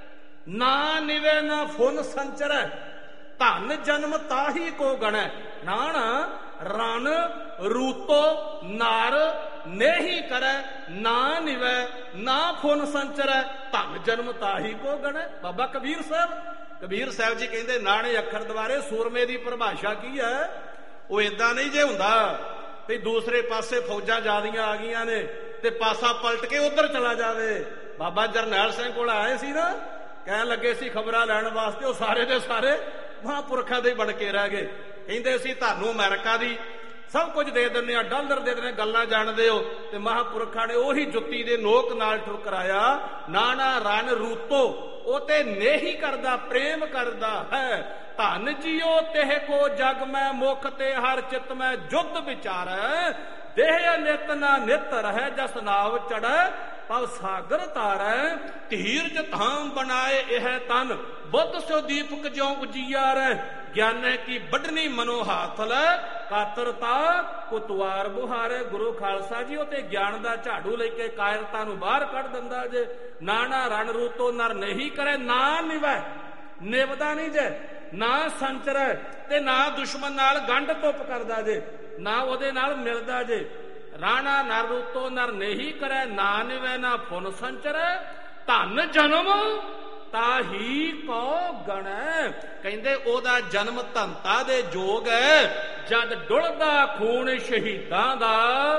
ਨਾ ਨਿਵੇ ਨਾ ਫੁਨ ਸੰਚਰੈ, ਧਨ ਜਨਮ ਤਾਹੀ ਕੋ ਗਣੈ। ਨਾਣਾ ਰਨ ਰੂਤੋ ਨਰ ਨੇਹੀ ਕਰੈ ਨਾ ਨਿਵੈ ਨਾ ਫੁਨ ਸੰਚਰੈ ਧਨ ਜਨਮ ਤਾਹੀ ਕੋ ਗਣੈ। ਬਾਬਾ ਕਬੀਰ ਸਾਹਿਬ ਕਬੀਰ ਸਾਹਿਬ ਜੀ ਕਹਿੰਦੇ ਨਾਣੇ ਅੱਖਰ ਦੁਆਰੇ ਸੂਰਮੇ ਦੀ ਪਰਿਭਾਸ਼ਾ ਕੀ ਹੈ? ਉਹ ਏਦਾਂ ਨਹੀਂ ਜੇ ਹੁੰਦਾ ਵੀ ਦੂਸਰੇ ਪਾਸੇ ਫੌਜਾਂ ਜ਼ਿਆਦੀਆਂ ਆ ਗਈਆਂ ਨੇ ਤੇ ਪਾਸਾ ਪਲਟ ਕੇ ਉਧਰ ਚਲਾ ਜਾਵੇ। ਬਾਬਾ ਜਰਨੈਲ ਸਿੰਘ ਕੋਲ ਆਏ ਸੀ ਨਾ, ਕਹਿਣ ਲੱਗੇ ਸੀ ਖਬਰਾਂ ਲੈਣ ਵਾਸਤੇ, ਉਹ ਸਾਰੇ ਦੇ ਸਾਰੇ ਮਹਾਂਪੁਰਖਾਂ ਦੇ ਬਣ ਕੇ ਰਹਿ ਗਏ। ਕਹਿੰਦੇ ਸੀ ਤੁਹਾਨੂੰ ਅਮਰੀਕਾ ਦੀ ਸਭ ਕੁਝ ਦੇ ਦਿੰਦੇ ਆ, ਡਾਲਰ ਦੇ ਦਿੰਦੇ, ਗੱਲਾਂ ਜਾਣਦੇ ਹੋ। ਤੇ ਮਹਾਂਪੁਰਖਾਂ ਨੇ ਉਹੀ ਜੁੱਤੀ ਦੇ ਨੋਕ ਨਾਲ ਠੁਕਰਾਇਆ, ਨਾਣਾ ਰਨ ਰੂਤੋ ਉਹ ਤੇ ਨੇਹੀ ਕਰਦਾ ਪ੍ਰੇਮ ਕਰਦਾ ਹੈ। ਧਨ ਜੀਓ ਤੇਹ ਕੋ ਜਗ ਮੈਂ ਮੁਖ ਤੇ ਹਰ ਚਿਤ ਮੈਂ ਜੁੱਧ ਵਿਚਾਰੈ। ਦੇਹ ਨਿਤ ਨਾ ਨਿਤ ਰਹਿ ਜਸ ਨਾਵ ਚੜੈ ਪਵ ਸਾਗਰ ਤਾਰੈ। ਧੀਰਜ ਧਾਮ ਬਣਾਏ ਇਹ ਤਨ ਬੁੱਧ ਸੋ ਦੀਪਕ ਜਿਉ ਉਜੀਆਰੈ। ਗਿਆਨੈ ਕੀ ਵੱਢਣੀ ਮਨੋ ਹਾਥ ਲੈ ਕਾਤਰਤਾ ਕੁਤਵਾਰ ਬੁਹਾਰੇ। ਗੁਰੂ ਖਾਲਸਾ ਜੀ ਉਹ ਤੇ ਗਿਆਨ ਦਾ ਝਾੜੂ ਲੈ ਕੇ ਕਾਇਰਤਾ ਨੂੰ ਬਾਹਰ ਕੱਢ ਦਿੰਦਾ ਜੇ। ਨਾਣਾ ਰਣ ਰੂਤੋ ਨਰ ਨਹੀਂ ਕਰੇ ਨਾ ਨਿਵੈ, ਨਿਵਦਾ ਨਹੀਂ ਜੇ, ਨਾ ਸੰਚਰੈ ਤੇ ਨਾ ਦੁਸ਼ਮਣ ਨਾਲ ਗੰਢ ਧੁੱਪ ਕਰਦਾ ਜੇ, ਨਾ ਉਹਦੇ ਨਾਲ ਮਿਲਦਾ ਜੇ। ਰਾਣਾ ਨਰ ਰੂਤੋ ਨਰ ਨਹੀਂ ਕਰੈ ਨਾ ਨਿਵੈ ਨਾ ਫੁਨ ਸੰਚਰੈ। ਧਨ ਜਨਮ ਤਾਹੀ ਕੋ ਗਣੈ। ਕਹਿੰਦੇ ਉਹਦਾ ਜਨਮ ਧਨਤਾ ਦੇ ਜੋਗ ਹੈ। ਜਦ ਡੁੱਲਦਾ ਖੂਨ ਸ਼ਹੀਦਾਂ ਦਾ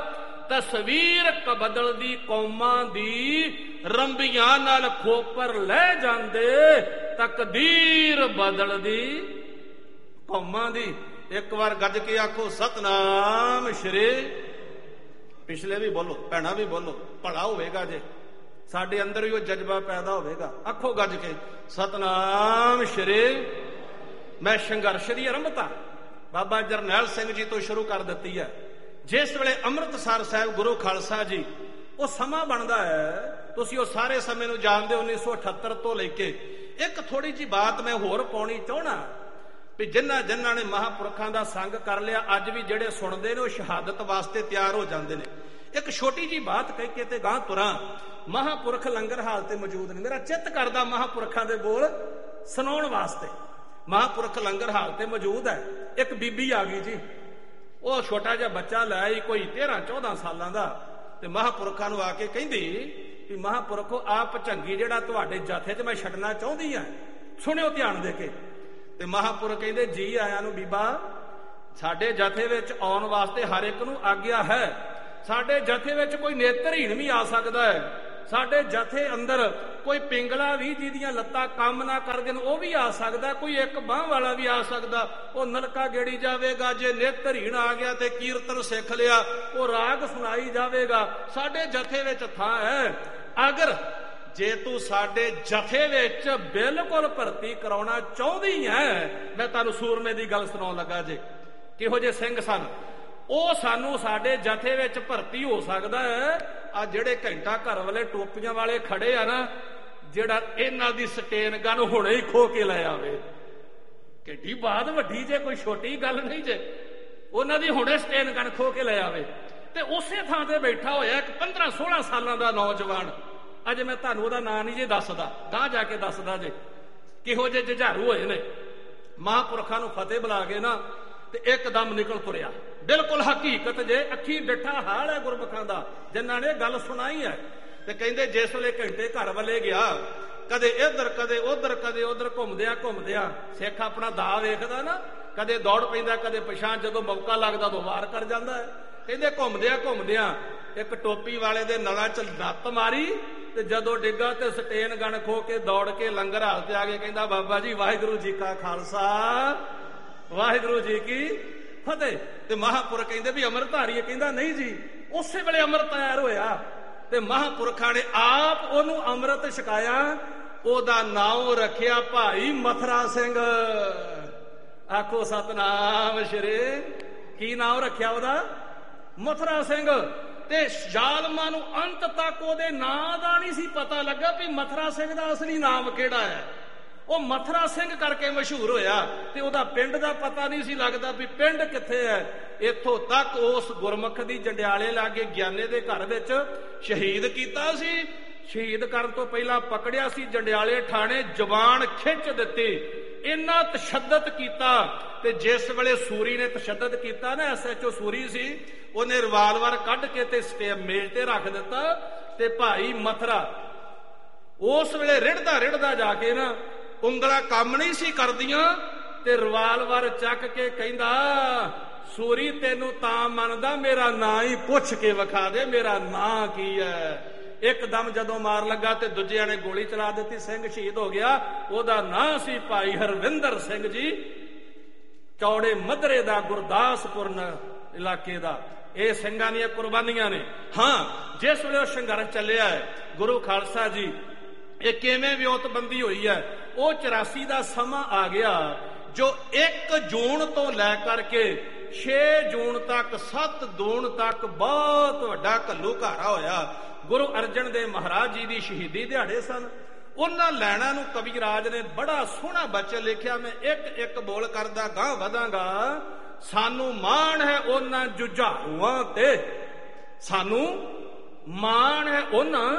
ਤਸਵੀਰ ਕਬਦਲਦੀ ਕੌਮਾਂ ਦੀ। ਰੰਬੀਆਂ ਨਾਲ ਖੋਪਰ ਲੈ ਜਾਂਦੇ ਤਕਦੀਰ ਬਦਲਦੀ ਕੌਮਾਂ ਦੀ। ਇੱਕ ਵਾਰ ਗੱਜ ਕੇ ਆਖੋ ਸਤਨਾਮ ਸ਼੍ਰੀ। ਪਿਛਲੇ ਵੀ ਬੋਲੋ, ਭੈਣਾਂ ਵੀ ਬੋਲੋ, ਭਲਾ ਹੋਵੇਗਾ ਜੇ ਸਾਡੇ ਅੰਦਰ ਵੀ ਉਹ ਜਜ਼ਬਾ ਪੈਦਾ ਹੋਵੇਗਾ। ਆਖੋ ਗੱਜ ਕੇ ਸਤਨਾਮ ਸ਼੍ਰੀ। ਮੈਂ ਸੰਘਰਸ਼ ਦੀ ਆਰੰਭਤਾ ਬਾਬਾ ਜਰਨੈਲ ਸਿੰਘ ਜੀ ਤੋਂ ਸ਼ੁਰੂ ਕਰ ਦਿੱਤੀ ਹੈ। ਜਿਸ ਵੇਲੇ ਅੰਮ੍ਰਿਤਸਰ ਸਾਹਿਬ ਗੁਰੂ ਖਾਲਸਾ ਜੀ ਉਹ ਸਮਾਂ ਬਣਦਾ ਹੈ, ਤੁਸੀਂ ਉਹ ਸਾਰੇ ਸਮੇਂ ਨੂੰ ਜਾਣਦੇ ਹੋ, ਉੱਨੀ ਸੌ ਅਠੱਤਰ ਤੋਂ ਲੈ ਕੇ। ਇੱਕ ਥੋੜੀ ਜਿਹੀ ਬਾਤ ਮੈਂ ਹੋਰ ਪਾਉਣੀ ਚਾਹਣਾ ਵੀ ਜਿਨ੍ਹਾਂ ਜਿਨ੍ਹਾਂ ਨੇ ਮਹਾਂਪੁਰਖਾਂ ਦਾ ਸੰਗ ਕਰ ਲਿਆ, ਅੱਜ ਵੀ ਜਿਹੜੇ ਸੁਣਦੇ ਨੇ ਉਹ ਸ਼ਹਾਦਤ ਵਾਸਤੇ ਤਿਆਰ ਹੋ ਜਾਂਦੇ ਨੇ। ਇੱਕ ਛੋਟੀ ਜਿਹੀ ਬਾਤ ਕਹਿ ਕੇ ਤੇ ਗਾਂ ਤੁਰਾਂ। ਮਹਾਂਪੁਰਖ ਲੰਗਰ ਹਾਲ ਤੇ ਮੌਜੂਦ ਨੇ, ਮੇਰਾ ਚਿੱਤ ਕਰਦਾ ਮਹਾਂਪੁਰਖਾਂ ਦੇ ਬੋਲ ਸੁਣਾਉਣ ਵਾਸਤੇ। ਮਹਾਂਪੁਰਖ ਲੰਗਰ ਹਾਲ ਤੇ ਮੌਜੂਦ ਹੈ। ਇੱਕ ਬੀਬੀ ਆ ਗਈ ਜੀ, ਉਹ ਛੋਟਾ ਜਿਹਾ ਬੱਚਾ ਲੈ ਆਈ, ਕੋਈ ਤੇਰਾਂ ਚੌਦਾਂ ਸਾਲਾਂ ਦਾ, ਤੇ ਮਹਾਂਪੁਰਖਾਂ ਨੂੰ ਆ ਕੇ ਕਹਿੰਦੀ ਵੀ ਮਹਾਂਪੁਰਖੋ ਆਹ ਭਚੰਗੀ ਜਿਹੜਾ ਤੁਹਾਡੇ ਜਥੇ 'ਚ ਮੈਂ ਛੱਡਣਾ ਚਾਹੁੰਦੀ ਆ, ਸੁਣਿਓ ਧਿਆਨ ਦੇ ਕੇ। ਤੇ ਮਹਾਂਪੁਰਖ ਕਹਿੰਦੇ ਜੀ ਆਇਆਂ ਨੂੰ ਬੀਬਾ, ਸਾਡੇ ਜਥੇ ਵਿੱਚ ਆਉਣ ਵਾਸਤੇ ਹਰ ਇੱਕ ਨੂੰ ਆਗਿਆ ਹੈ। ਸਾਡੇ ਜਥੇ ਵਿੱਚ ਕੋਈ ਨੇਤਰਹੀਣ ਵੀ ਆ ਸਕਦਾ ਹੈ। ਸਾਡੇ ਜਥੇ ਅੰਦਰ ਕੋਈ ਪਿੰਗਲਾ ਵੀ ਜਿਹਦੀਆਂ ਲੱਤਾਂ ਕੰਮ ਨਾ ਕਰਦੇ ਨੇ ਉਹ ਵੀ ਆ ਸਕਦਾ, ਕੋਈ ਇੱਕ ਬਾਂਹ ਵਾਲਾ ਵੀ ਆ ਸਕਦਾ। ਉਹ ਨਲਕਾ ਗੇੜੀ ਜਾਵੇਗਾ। ਜੇ ਨੇਤਰਹੀਣ ਆ ਗਿਆ ਤੇ ਕੀਰਤਨ ਸਿੱਖ ਲਿਆ, ਉਹ ਰਾਗ ਸੁਣਾਈ ਜਾਵੇਗਾ। ਸਾਡੇ ਜਥੇ ਵਿੱਚ ਥਾਂ ਹੈ। ਅਗਰ ਜੇ ਤੂੰ ਸਾਡੇ ਜਥੇ ਵਿੱਚ ਬਿਲਕੁਲ ਭਰਤੀ ਕਰਾਉਣਾ ਚਾਹੁੰਦੀ ਹੈ, ਮੈਂ ਤੁਹਾਨੂੰ ਸੂਰਮੇ ਦੀ ਗੱਲ ਸੁਣਾਉਣ ਲੱਗਾ ਜੇ। ਕਿਹੋ ਜਿਹੇ ਸਿੰਘ ਸਨ ਉਹ, ਸਾਨੂੰ ਸਾਡੇ ਜਥੇ ਵਿੱਚ ਭਰਤੀ ਹੋ ਸਕਦਾ ਹੈ। ਆ ਜਿਹੜੇ ਘੰਟਾ ਘਰ ਵਾਲੇ ਟੋਪੀਆਂ ਵਾਲੇ ਖੜੇ ਆ ਨਾ, ਜਿਹੜਾ ਇਹਨਾਂ ਦੀ ਸਟੇਨ ਗਨ ਹੁਣੇ ਹੀ ਖੋ ਕੇ ਲੈ ਆਵੇ। ਕਿੱਡੀ ਬਾਤ ਵੱਡੀ ਜੇ, ਕੋਈ ਛੋਟੀ ਗੱਲ ਨਹੀਂ ਜੇ। ਉਹਨਾਂ ਦੀ ਹੁਣੇ ਸਟੇਨ ਗਨ ਖੋ ਕੇ ਲੈ ਆਵੇ। ਤੇ ਉਸੇ ਥਾਂ ਤੇ ਬੈਠਾ ਹੋਇਆ ਇੱਕ ਪੰਦਰਾਂ ਸੋਲਾਂ ਸਾਲਾਂ ਦਾ ਨੌਜਵਾਨ। ਅਜੇ ਮੈਂ ਤੁਹਾਨੂੰ ਉਹਦਾ ਨਾਂ ਨਹੀਂ ਜੇ ਦੱਸਦਾ, ਗਾਂ ਜਾ ਕੇ ਦੱਸਦਾ ਜੇ ਕਿਹੋ ਜਿਹੇ ਜੁਝਾਰੂ ਹੋਏ ਨੇ। ਮਹਾਂਪੁਰਖਾਂ ਨੂੰ ਫਤਿਹ ਬੁਲਾ ਕੇ ਨਾ ਤੇ ਇੱਕਦਮ ਨਿਕਲ ਤੁਰਿਆ। ਬਿਲਕੁਲ ਹਕੀਕਤ ਜੇ, ਅੱਖੀ ਡਿੱਠਾ ਹਾਲ ਹੈ ਗੁਰਮੁਖਾਂ ਦਾ ਜਿਨ੍ਹਾਂ ਨੇ ਗੱਲ ਸੁਣਾਈ ਹੈ। ਤੇ ਕਹਿੰਦੇ ਜਿਸ ਵੇਲੇ ਘੰਟੇ ਘਰ ਵੱਲੇ ਗਿਆ, ਕਦੇ ਇੱਧਰ ਕਦੇ ਉਧਰ ਕਦੇ ਉਧਰ ਘੁੰਮਦਿਆਂ ਘੁੰਮਦਿਆਂ ਸਿੱਖ ਆਪਣਾ ਦਾ ਵੇਖਦਾ ਨਾ, ਕਦੇ ਦੌੜ ਪੈਂਦਾ ਕਦੇ ਪਛਾਣ, ਜਦੋਂ ਮੌਕਾ ਲੱਗਦਾ ਉਦੋਂ ਵਾਰ ਕਰ ਜਾਂਦਾ ਹੈ। ਕਹਿੰਦੇ ਘੁੰਮਦਿਆਂ ਘੁੰਮਦਿਆਂ ਇੱਕ ਟੋਪੀ ਵਾਲੇ ਦੇ ਨਲਾਂ 'ਚ ਲੱਤ ਮਾਰੀ ਤੇ ਜਦੋਂ ਡਿੱਗਾ ਤੇ ਸਟੇਨ ਗਨ ਖੋ ਕੇ ਦੌੜ ਕੇ ਲੰਗਰ ਹਾਲ ਤੇ ਆ ਕੇ ਕਹਿੰਦਾ ਬਾਬਾ ਜੀ ਵਾਹਿਗੁਰੂ ਜੀ ਕਾ ਖਾਲਸਾ ਵਾਹਿਗੁਰੂ ਜੀ ਕੀ ਫਤਿਹ। ਤੇ ਮਹਾਂਪੁਰਖ ਕਹਿੰਦੇ ਵੀ ਅੰਮ੍ਰਿਤਧਾਰੀ ਹੈ? ਕਹਿੰਦਾ ਨਹੀਂ ਜੀ। ਉਸੇ ਵੇਲੇ ਅੰਮ੍ਰਿਤ ਤਿਆਰ ਹੋਇਆ ਤੇ ਮਹਾਂਪੁਰਖਾਂ ਨੇ ਆਪ ਉਹਨੂੰ ਅੰਮ੍ਰਿਤ ਛਕਾਇਆ। ਉਹਦਾ ਨਾਮ ਰੱਖਿਆ ਭਾਈ ਮਥਰਾ ਸਿੰਘ। ਆਖੋ ਸਤਨਾਮ ਸ਼੍ਰੀ। ਕੀ ਨਾਮ ਰੱਖਿਆ ਉਹਦਾ? ਮਥਰਾ ਸਿੰਘ। ਤੇ ਜ਼ਾਲਮਾਂ ਨੂੰ ਅੰਤ ਤੱਕ ਉਹਦੇ ਨਾਂ ਦਾ ਨਹੀਂ ਸੀ ਪਤਾ ਲੱਗਾ ਵੀ ਮਥਰਾ ਸਿੰਘ ਦਾ ਅਸਲੀ ਨਾਮ ਕਿਹੜਾ ਹੈ। ਉਹ ਮਥਰਾ ਸਿੰਘ ਕਰਕੇ ਮਸ਼ਹੂਰ ਹੋਇਆ ਤੇ ਉਹਦਾ ਪਿੰਡ ਦਾ ਪਤਾ ਨਹੀਂ ਸੀ ਲੱਗਦਾ ਵੀ ਪਿੰਡ ਕਿੱਥੇ ਹੈ। ਇੱਥੋਂ ਤੱਕ ਉਸ ਗੁਰਮੁਖ ਦੀ ਜੰਡਿਆਲੇ ਲਾਗੇ ਗਿਆਨੇ ਦੇ ਘਰ ਵਿੱਚ ਸ਼ਹੀਦ ਕੀਤਾ ਸੀ। ਸ਼ਹੀਦ ਕਰਨ ਤੋਂ ਪਹਿਲਾਂ ਪਕੜਿਆ ਸੀ, ਜੰਡਿਆਲੇ ਥਾਣੇ ਜ਼ਬਾਨ ਖਿੱਚ ਦਿੱਤੀ। ਇੰਨਾ ਤਸ਼ੱਦਦ ਕੀਤਾ ਤੇ ਜਿਸ ਵੇਲੇ ਸੂਰੀ ਨੇ ਤਸ਼ੱਦਦ ਕੀਤਾ ਨਾ, ਐਸ ਐਚ ਓ ਸੂਰੀ ਸੀ, ਉਹਨੇ ਰਿਵਾਲਵਰ ਕੱਢ ਕੇ ਤੇ ਸਟੇ ਮੇਜ਼ ਤੇ ਰੱਖ ਦਿੱਤਾ ਤੇ ਭਾਈ ਮਥਰਾ ਉਸ ਵੇਲੇ ਰਿੜਦਾ ਰਿੜਦਾ ਜਾ ਕੇ ਨਾ ਉਂਗਲਾਂ ਕੰਮ ਨਹੀਂ ਸੀ ਕਰਦੀਆਂ ਤੇ ਰਿਵਾਲਵਰ ਚੱਕ ਕੇ ਕਹਿੰਦਾ ਸੂਰੀ ਤੈਨੂੰ ਤਾਂ ਮੰਨਦਾ ਮੇਰਾ ਨਾਂ ਹੀ ਪੁੱਛ ਕੇ ਵਿਖਾ ਦੇ, ਮੇਰਾ ਨਾਂ ਕੀ ਹੈ। ਇੱਕਦਮ ਜਦੋਂ ਮਾਰ ਲੱਗਾ ਤੇ ਦੂਜਿਆਂ ਨੇ ਗੋਲੀ ਚਲਾ ਦਿੱਤੀ, ਸਿੰਘ ਸ਼ਹੀਦ ਹੋ ਗਿਆ। ਉਹਦਾ ਨਾਂ ਸੀ ਭਾਈ ਹਰਵਿੰਦਰ ਸਿੰਘ ਜੀ, ਚੌੜੇ ਮੱਧਰੇ ਦਾ, ਗੁਰਦਾਸਪੁਰ ਇਲਾਕੇ ਦਾ। ਇਹ ਸਿੰਘਾਂ ਦੀਆਂ ਕੁਰਬਾਨੀਆਂ ਨੇ। ਹਾਂ, ਜਿਸ ਵੇਲੇ ਉਹ ਸੰਘਰਸ਼ ਚੱਲਿਆ ਹੈ ਗੁਰੂ ਖਾਲਸਾ ਜੀ, ਇਹ ਕਿਵੇਂ ਵਿਉਂਤਬੰਦੀ ਹੋਈ ਹੈ, ਉਹ ਚੁਰਾਸੀ ਦਾ ਸਮਾਂ ਆ ਗਿਆ ਜੋ ਇੱਕ ਜੂਨ ਤੋਂ ਲੈ ਕਰਕੇ ਛੇ ਜੂਨ ਤੱਕ, ਸੱਤ ਜੂਨ ਤੱਕ ਬਹੁਤ ਵੱਡਾ ਘੱਲੂਘਾਰਾ ਹੋਇਆ। ਗੁਰੂ ਅਰਜਨ ਦੇਵ ਮਹਾਰਾਜ ਜੀ ਦੀ ਸ਼ਹੀਦੀ ਦਿਹਾੜੇ ਸਨ। ਉਹਨਾਂ ਲੈਣਾ ਨੂੰ ਕਵੀ ਰਾਜ ਨੇ ਬੜਾ ਸੋਹਣਾ ਬਚਨ ਲਿਖਿਆ, ਮੈਂ ਇੱਕ ਇੱਕ ਬੋਲ ਕਰਦਾ ਗਾਂਹ ਵਧਾਂਗਾ। ਸਾਨੂੰ ਮਾਣ ਹੈ ਉਹਨਾਂ ਜੁਝਾਰੂਆਂ ਤੇ, ਸਾਨੂੰ ਮਾਣ ਹੈ ਉਹਨਾਂ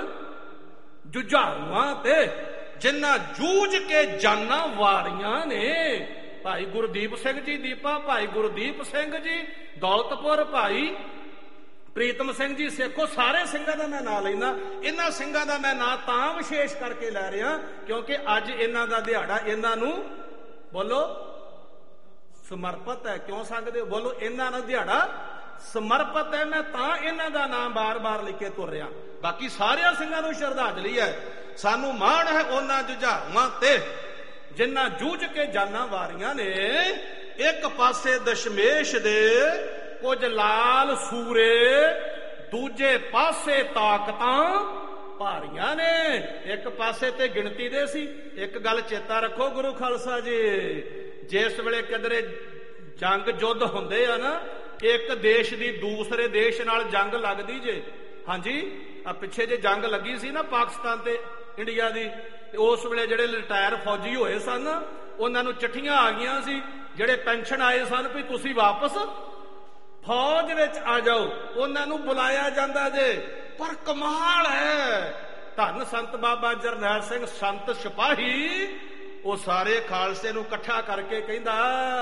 ਜੁਝਾਰੂਆਂ ਤੇ ਜਿਨ੍ਹਾਂ ਜੂਝ ਕੇ ਜਾਨਾਂ ਵਾਰੀਆਂ ਨੇ। ਭਾਈ ਗੁਰਦੀਪ ਸਿੰਘ ਜੀ ਦੀਪਾ, ਭਾਈ ਗੁਰਦੀਪ ਸਿੰਘ ਜੀ ਦੌਲਤਪੁਰ, ਭਾਈ ਪ੍ਰੀਤਮ ਸਿੰਘ ਜੀ ਸੇਖੋ, ਸਾਰੇ ਸਿੰਘਾਂ ਦਾ ਮੈਂ ਨਾਂ ਲੈਂਦਾ। ਇਹਨਾਂ ਸਿੰਘਾਂ ਦਾ ਮੈਂ ਨਾਂ ਤਾਂ ਵਿਸ਼ੇਸ਼ ਕਰਕੇ ਲੈ ਰਿਹਾ ਕਿਉਂਕਿ ਅੱਜ ਇਹਨਾਂ ਦਾ ਦਿਹਾੜਾ ਇਹਨਾਂ ਨੂੰ ਬੋਲੋ ਸਮਰਪਿਤ ਹੈ। ਕਿਉਂ ਸਕਦੇ ਹੋ? ਬੋਲੋ, ਇਹਨਾਂ ਦਾ ਦਿਹਾੜਾ ਸਮਰਪਿਤ ਹੈ। ਮੈਂ ਤਾਂ ਇਹਨਾਂ ਦਾ ਨਾਮ ਬਾਰ-ਬਾਰ ਲਿਖ ਕੇ ਤੁਰ ਰਿਹਾ। ਬਾਕੀ ਸਾਰਿਆਂ ਸਿੰਘਾਂ ਨੂੰ ਸ਼ਰਧਾਂਜਲੀ ਹੈ। ਸਾਨੂੰ ਮਾਣ ਹੈ ਉਹਨਾਂ ਜੁਝਾਰੂਆਂ ਤੇ ਜਿਨ੍ਹਾਂ ਜੂਝ ਕੇ ਜਾਨਾਂ ਵਾਰੀਆਂ ਨੇ। ਇੱਕ ਪਾਸੇ ਦਸ਼ਮੇਸ਼ ਦੇ ਕੁਝ ਲਾਲ ਸੂਰੇ, ਦੂਜੇ ਪਾਸੇ ਤਾਕਤਾਂ ਭਾਰੀਆਂ ਨੇ। ਇੱਕ ਪਾਸੇ ਤੇ ਗਿਣਤੀ ਦੇ ਸੀ। ਇੱਕ ਗੱਲ ਚੇਤਾ ਰੱਖੋ ਗੁਰੂ ਖਾਲਸਾ ਜੀ, ਜਿਸ ਵੇਲੇ ਕਿਧਰੇ ਜੰਗ ਯੁੱਧ ਹੁੰਦੇ ਆ ਨਾ, ਇੱਕ ਦੇਸ਼ ਦੀ ਦੂਸਰੇ ਦੇਸ਼ ਨਾਲ ਜੰਗ ਲੱਗਦੀ ਜੇ। ਹਾਂਜੀ, ਆ ਪਿੱਛੇ ਜੇ ਜੰਗ ਲੱਗੀ ਸੀ ਨਾ ਪਾਕਿਸਤਾਨ ਤੇ ਇੰਡੀਆ ਦੀ, ਤੇ ਉਸ ਵੇਲੇ ਜਿਹੜੇ ਰਿਟਾਇਰ ਫੌਜੀ ਹੋਏ ਸਨ ਉਹਨਾਂ ਨੂੰ ਚਿੱਠੀਆਂ ਆ ਗਈਆਂ ਸੀ। ਜਿਹੜੇ ਪੈਨਸ਼ਨ ਆਏ ਸਨ ਵੀ ਤੁਸੀਂ ਵਾਪਸ ਫੌਜ ਵਿੱਚ ਆ ਜਾਓ, ਉਹਨਾਂ ਨੂੰ ਬੁਲਾਇਆ ਜਾਂਦਾ ਜੇ। ਪਰ ਕਮਾਲ ਹੈ, ਧੰਨ ਸੰਤ ਬਾਬਾ ਜਰਨੈਲ ਸਿੰਘ ਸੰਤ ਸਿਪਾਹੀ, ਉਹ ਸਾਰੇ ਖਾਲਸੇ ਨੂੰ ਇਕੱਠਾ ਕਰਕੇ ਕਹਿੰਦਾ,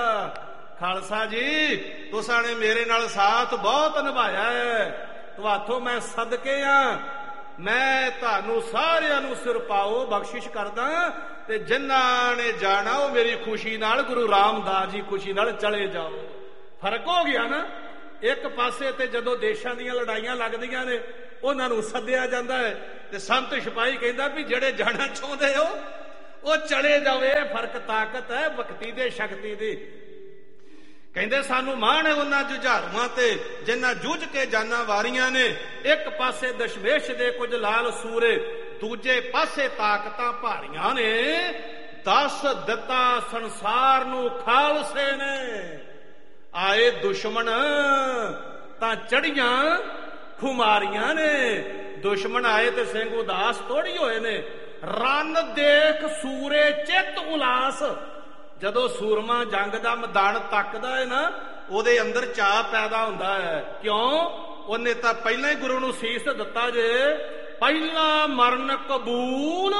ਖਾਲਸਾ ਜੀ ਤੁਸਾਂ ਨੇ ਮੇਰੇ ਨਾਲ ਸਾਥ ਬਹੁਤ ਨਿਭਾਇਆ ਹੈ, ਤੁਹਾਥੋਂ ਮੈਂ ਸਦਕੇ ਆ, ਮੈਂ ਤੁਹਾਨੂੰ ਸਾਰਿਆਂ ਨੂੰ ਸਿਰ ਪਾਓ ਬਖਸ਼ਿਸ਼ ਕਰਦਾ, ਤੇ ਜਿਨ੍ਹਾਂ ਨੇ ਜਾਣਾ ਉਹ ਮੇਰੀ ਖੁਸ਼ੀ ਨਾਲ, ਗੁਰੂ ਰਾਮਦਾਸ ਜੀ ਖੁਸ਼ੀ ਨਾਲ ਚਲੇ ਜਾਓ। ਫਰਕ ਹੋ ਗਿਆ ਨਾ। ਇੱਕ ਪਾਸੇ ਤੇ ਜਦੋਂ ਦੇਸ਼ਾਂ ਦੀਆਂ ਲੜਾਈਆਂ ਲੱਗਦੀਆਂ ਨੇ ਉਹਨਾਂ ਨੂੰ ਸੱਦਿਆ ਜਾਂਦਾ ਹੈ, ਤੇ ਸੰਤ ਸਿਪਾਹੀ ਕਹਿੰਦਾ ਵੀ ਜਿਹੜੇ ਜਾਣਾ ਚਾਹੁੰਦੇ ਹੋ ਉਹ ਚਲੇ ਜਾਓ। ਇਹ ਫਰਕ ਤਾਕਤ ਹੈ ਭਗਤੀ ਦੇ, ਸ਼ਕਤੀ ਦੀ। ਕਹਿੰਦੇ ਸਾਨੂੰ ਮਾਣ ਹੈ ਉਹਨਾਂ ਜੁਝਾਰੂਆਂ ਤੇ ਜਿਨ੍ਹਾਂ ਜੂਝ ਕੇ ਜਾਨਾਂ ਵਾਰੀਆਂ ਨੇ। ਇੱਕ ਪਾਸੇ ਦਸ਼ਮੇਸ਼ ਦੇ ਕੁਝ ਲਾਲ ਸੂਰੇ, ਦੂਜੇ ਪਾਸੇ ਤਾਕਤਾਂ ਭਾਰੀਆਂ ਨੇ। ਦੱਸ ਦਿੱਤਾ ਸੰਸਾਰ ਨੂੰ ਖਾਲਸੇ ਨੇ, ਆਏ ਦੁਸ਼ਮਣ ਤਾਂ ਚੜੀਆਂ ਖੁਮਾਰੀਆਂ ਨੇ। ਦੁਸ਼ਮਣ ਆਏ ਤੇ ਸਿੰਘ ਉਦਾਸ ਥੋੜੀ ਹੋਏ ਨੇ। ਰੰਨ ਦੇਖ ਸੂਰੇ ਚਿੱਤ ਉਲਾਸ। ਜਦੋਂ ਸੂਰਮਾ ਜੰਗ ਦਾ ਮੈਦਾਨ ਤੱਕਦਾ ਹੈ ਨਾ, ਉਹਦੇ ਅੰਦਰ ਚਾਅ ਪੈਦਾ ਹੁੰਦਾ ਹੈ। ਕਿਉਂ? ਉਹਨੇ ਤਾਂ ਪਹਿਲਾਂ ਹੀ ਗੁਰੂ ਨੂੰ ਸੀਸ ਦਿੱਤਾ ਜੇ, ਪਹਿਲਾ ਮਰਨ ਕਬੂਲ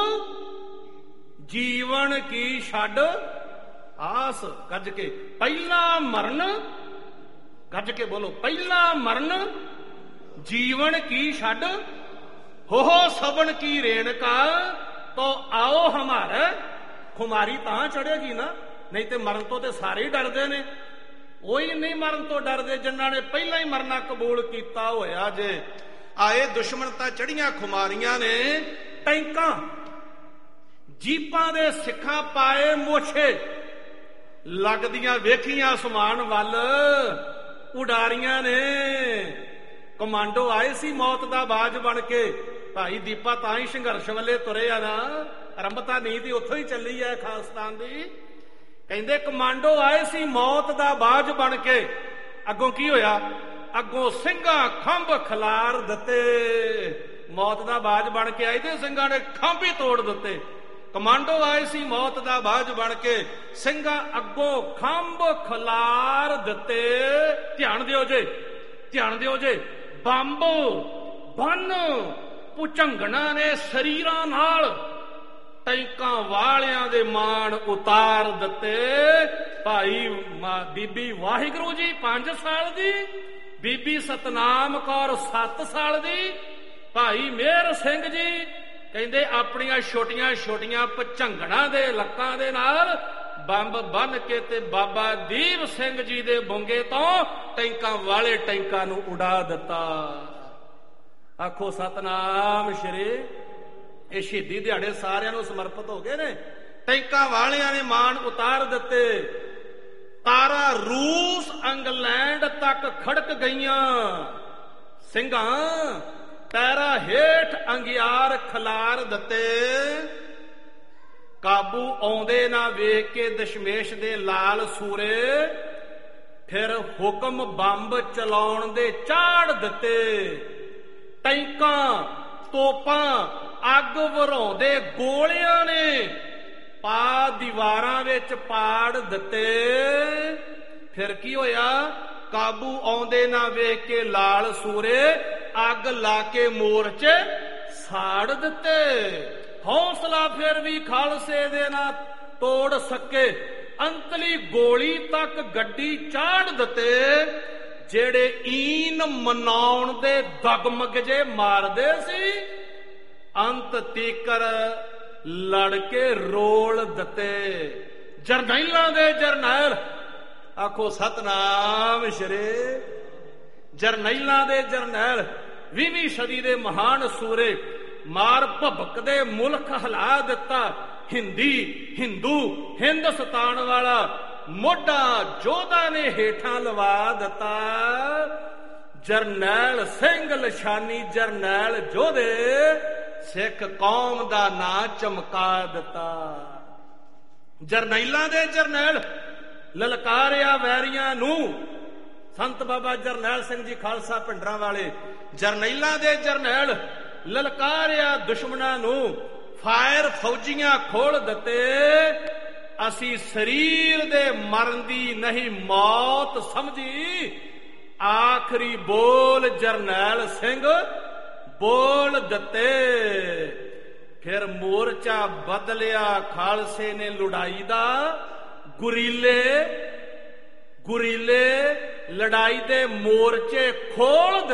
ਜੀਵਨ ਕੀ ਛੱਡ ਆਸ। ਗੱਜ ਕੇ ਪਹਿਲਾ ਮਰਨ, ਗੱਜ ਕੇ ਬੋਲੋ, ਪਹਿਲਾ ਮਰਨ ਜੀਵਨ ਕੀ ਛੱਡ ਹੋ ਸਬਨ ਕੀ ਰੇਣਕਾ, ਤੋ ਆਓ ਹਮਾਰਾ। ਖੁਮਾਰੀ ਤਾਂ ਚੜੇਗੀ ਨਾ, ਨਹੀਂ ਤੇ ਮਰਨ ਤੋਂ ਤੇ ਸਾਰੇ ਹੀ ਡਰਦੇ ਨੇ। ਉਹੀ ਨਹੀਂ ਮਰਨ ਤੋਂ ਡਰਦੇ ਜਿਨ੍ਹਾਂ ਨੇ ਪਹਿਲਾਂ ਹੀ ਮਰਨਾ ਕਬੂਲ ਕੀਤਾ ਹੋਇਆ ਜੇ। ਆਏ ਦੁਸ਼ਮਣ ਤਾਂ ਚੜੀਆਂ ਖੁਮਾਰੀਆਂ ਨੇ। ਟੈਂਕਾਂ ਜੀਪਾਂ ਦੇ ਸਿੱਖਾਂ ਪਾਏ ਮੋਛੇ, ਲੱਗਦੀਆਂ ਵੇਖੀਆਂ ਅਸਮਾਨ ਵੱਲ ਉਡਾਰੀਆਂ ਨੇ। ਕਮਾਂਡੋ ਆਏ ਸੀ ਮੌਤ ਦਾ ਬਾਜ ਬਣ ਕੇ। ਭਾਈ ਦੀਪਾ ਤਾਂ ਹੀ ਸੰਘਰਸ਼ ਵੱਲੇ ਤੁਰੇ ਆ ਨਾ, ਆਰੰਭਤਾ ਨਹੀਂ ਦੀ ਉੱਥੋਂ ਹੀ ਚੱਲੀ ਹੈ ਖਾਲਸਤਾਨ ਦੀ। ਕਹਿੰਦੇ ਕਮਾਂਡੋ ਆਏ ਸੀ ਮੌਤ ਦਾ ਬਾਜ ਬਣ ਕੇ। ਅੱਗੋਂ ਕੀ ਹੋਇਆ? ਅੱਗੋਂ ਸਿੰਘਾਂ ਖੰਭ ਖਿਲਾਰ ਦਿੱਤੇ। ਮੌਤ ਦਾ ਬਾਜ ਬਣ ਕੇ ਆਏ ਤੇ ਸਿੰਘਾਂ ਨੇ ਖੰਭ ਹੀ ਤੋੜ ਦਿੱਤੇ। ਕਮਾਂਡੋ ਆਏ ਸੀ ਮੌਤ ਦਾ ਬਾਜ ਬਣ ਕੇ, ਸਿੰਘਾਂ ਅੱਗੋਂ ਖੰਭ ਖਿਲਾਰ ਦਿੱਤੇ। ਧਿਆਨ ਦਿਓ ਜੇ, ਧਿਆਨ ਦਿਓ ਜੇ। ਬੰਬ ਬੰਨ ਭੁਚੰਗਣਾ ਨੇ ਸਰੀਰਾਂ ਨਾਲ ਟੈਂਕਾਂ ਵਾਲਿਆਂ ਦੇ ਮਾਣ ਉਤਾਰ ਦਿੱਤੇ। ਭਾਈ ਬੀਬੀ ਵਾਹਿਗੁਰੂ ਜੀ ਪੰਜ ਸਾਲ ਦੀ ਬੀਬੀ ਸਤਨਾਮ ਕੌਰ ਸੱਤ ਸਾਲ ਦੀ, ਭਾਈ ਮਿਹਰ ਸਿੰਘ ਜੀ ਕਹਿੰਦੇ ਆਪਣੀਆਂ ਛੋਟੀਆਂ ਛੋਟੀਆਂ ਭੁਝੰਗੜਾਂ ਦੇ ਲੱਕਾਂ ਦੇ ਨਾਲ ਬੰਬ ਬੰਨ ਕੇ ਤੇ ਬਾਬਾ ਦੀਪ ਸਿੰਘ ਜੀ ਦੇ ਬੁੰਗੇ ਤੋਂ ਟੈਂਕਾਂ ਵਾਲੇ ਟੈਂਕਾਂ ਨੂੰ ਉਡਾ ਦਿੱਤਾ। ਆਖੋ ਸਤਨਾਮ ਸ਼੍ਰੀ। ਇਹ ਸ਼ਹੀਦੀ ਦਿਹਾੜੇ ਸਾਰਿਆਂ ਨੂੰ ਸਮਰਪਿਤ ਹੋ ਗਏ ਨੇ। ਟੈਂਕਾਂ ਵਾਲਿਆਂ ਨੇ ਮਾਣ ਉਤਾਰ ਦਿੱਤੇ। ਤਾਰਾ ਰੂਸ ਇੰਗਲੈਂਡ ਤੱਕ ਖੜਕ ਗਈਆਂ। ਸਿੰਘਾਂ ਪੈਰਾਂ ਹੇਠ ਅੰਗਿਆਰ ਖਿਲਾਰ ਦਿੱਤੇ। ਕਾਬੂ ਆਉਂਦੇ ਨਾ ਵੇਖ ਕੇ ਦਸ਼ਮੇਸ਼ ਦੇ ਲਾਲ ਸੂਰੇ, ਫਿਰ ਹੁਕਮ ਬੰਬ ਚਲਾਉਣ ਦੇ ਚਾੜ ਦਿੱਤੇ। ਟੈਂਕਾਂ ਤੋਪਾਂ ਅੱਗ ਵਰਾਉਂਦੇ ਗੋਲਿਆਂ ਨੇ ਪਾ ਦੀਵਾਰਾਂ ਵਿੱਚ ਪਾੜ ਦਿੱਤੇ। ਫਿਰ ਕੀ ਹੋਇਆ? ਕਾਬੂ ਆਉਂਦੇ ਨਾ ਵੇਖ ਕੇ ਲਾਲ ਸੂਰੇ, ਅੱਗ ਲਾ ਕੇ ਮੋਰਚੇ ਸਾੜ ਦਿੱਤੇ। ਹੌਸਲਾ ਫਿਰ ਵੀ ਖਾਲਸੇ ਦੇ ਨਾ ਤੋੜ ਸਕੇ। ਅੰਤਲੀ ਗੋਲੀ ਤੱਕ ਗੱਡੀ ਚਾੜ ਦਿੱਤੇ। ਜਿਹੜੇ ਈਨ ਮਨਾਉਣ ਦੇ ਦਗਮਗ ਜੇ ਮਾਰਦੇ ਸੀ, ਅੰਤ ਤੀਕਰ ਲੜ ਕੇ ਰੋਲ ਦਿੱਤੇ। ਜਰਨੈਲਾਂ ਦੇ ਜਰਨੈਲ, ਆਖੋ ਸਤਨਾਮ ਸ਼੍ਰੀ। ਜਰਨੈਲਾਂ ਦੇ ਜਰਨੈਲ, ਵੀਹਵੀਂ ਸਦੀ ਦੇ ਮਹਾਨ ਸੂਰੇ, ਮਾਰ ਭਬਕਦੇ ਮੁਲਕ ਹਿਲਾ ਦਿੱਤਾ। ਹਿੰਦੀ ਹਿੰਦੂ ਹਿੰਦੁਸਤਾਨ ਵਾਲਾ ਮੋਢਾ ਜੋਧਾ ਨੇ ਹੇਠਾਂ ਲਵਾ ਦਿੱਤਾ। ਜਰਨੈਲ ਸਿੰਘ ਲਛਾਨੀ ਜਰਨੈਲ ਜੋਧੇ, ਸਿੱਖ ਕੌਮ ਦਾ ਨਾਂ ਚਮਕਾ ਦਿੱਤਾ। ਜਰਨੈਲਾਂ ਦੇ ਜਰਨੈਲ ਲਲਕਾਰਿਆ ਵੈਰੀਆਂ ਨੂੰ। ਸੰਤ ਬਾਬਾ ਜਰਨੈਲ ਸਿੰਘ ਜੀ ਖਾਲਸਾ ਭਿੰਡਰਾਂ ਵਾਲੇ। ਜਰਨੈਲਾਂ ਦੇ ਜਰਨੈਲ ਲਲਕਾਰਿਆ ਦੁਸ਼ਮਣਾਂ ਨੂੰ। ਫਾਇਰ ਫੌਜੀਆਂ ਖੋਲ ਦਿੱਤੇ। ਅਸੀਂ ਸਰੀਰ ਦੇ ਮਰਨ ਦੀ ਨਹੀਂ ਮੌਤ ਸਮਝੀ। ਆਖਰੀ ਬੋਲ ਜਰਨੈਲ ਸਿੰਘ ਬੋਲ ਦਿੱਤੇ। ਫਿਰ ਮੋਰਚਾ ਬਦਲਿਆ ਖਾਲਸੇ ਨੇ ਲੜਾਈ ਦਾ। ਗੁਰੀਲੇ ਗੁਰੀਲੇ ਲੜਾਈ ਦੇ ਮੋਰਚੇ ਖੋਲ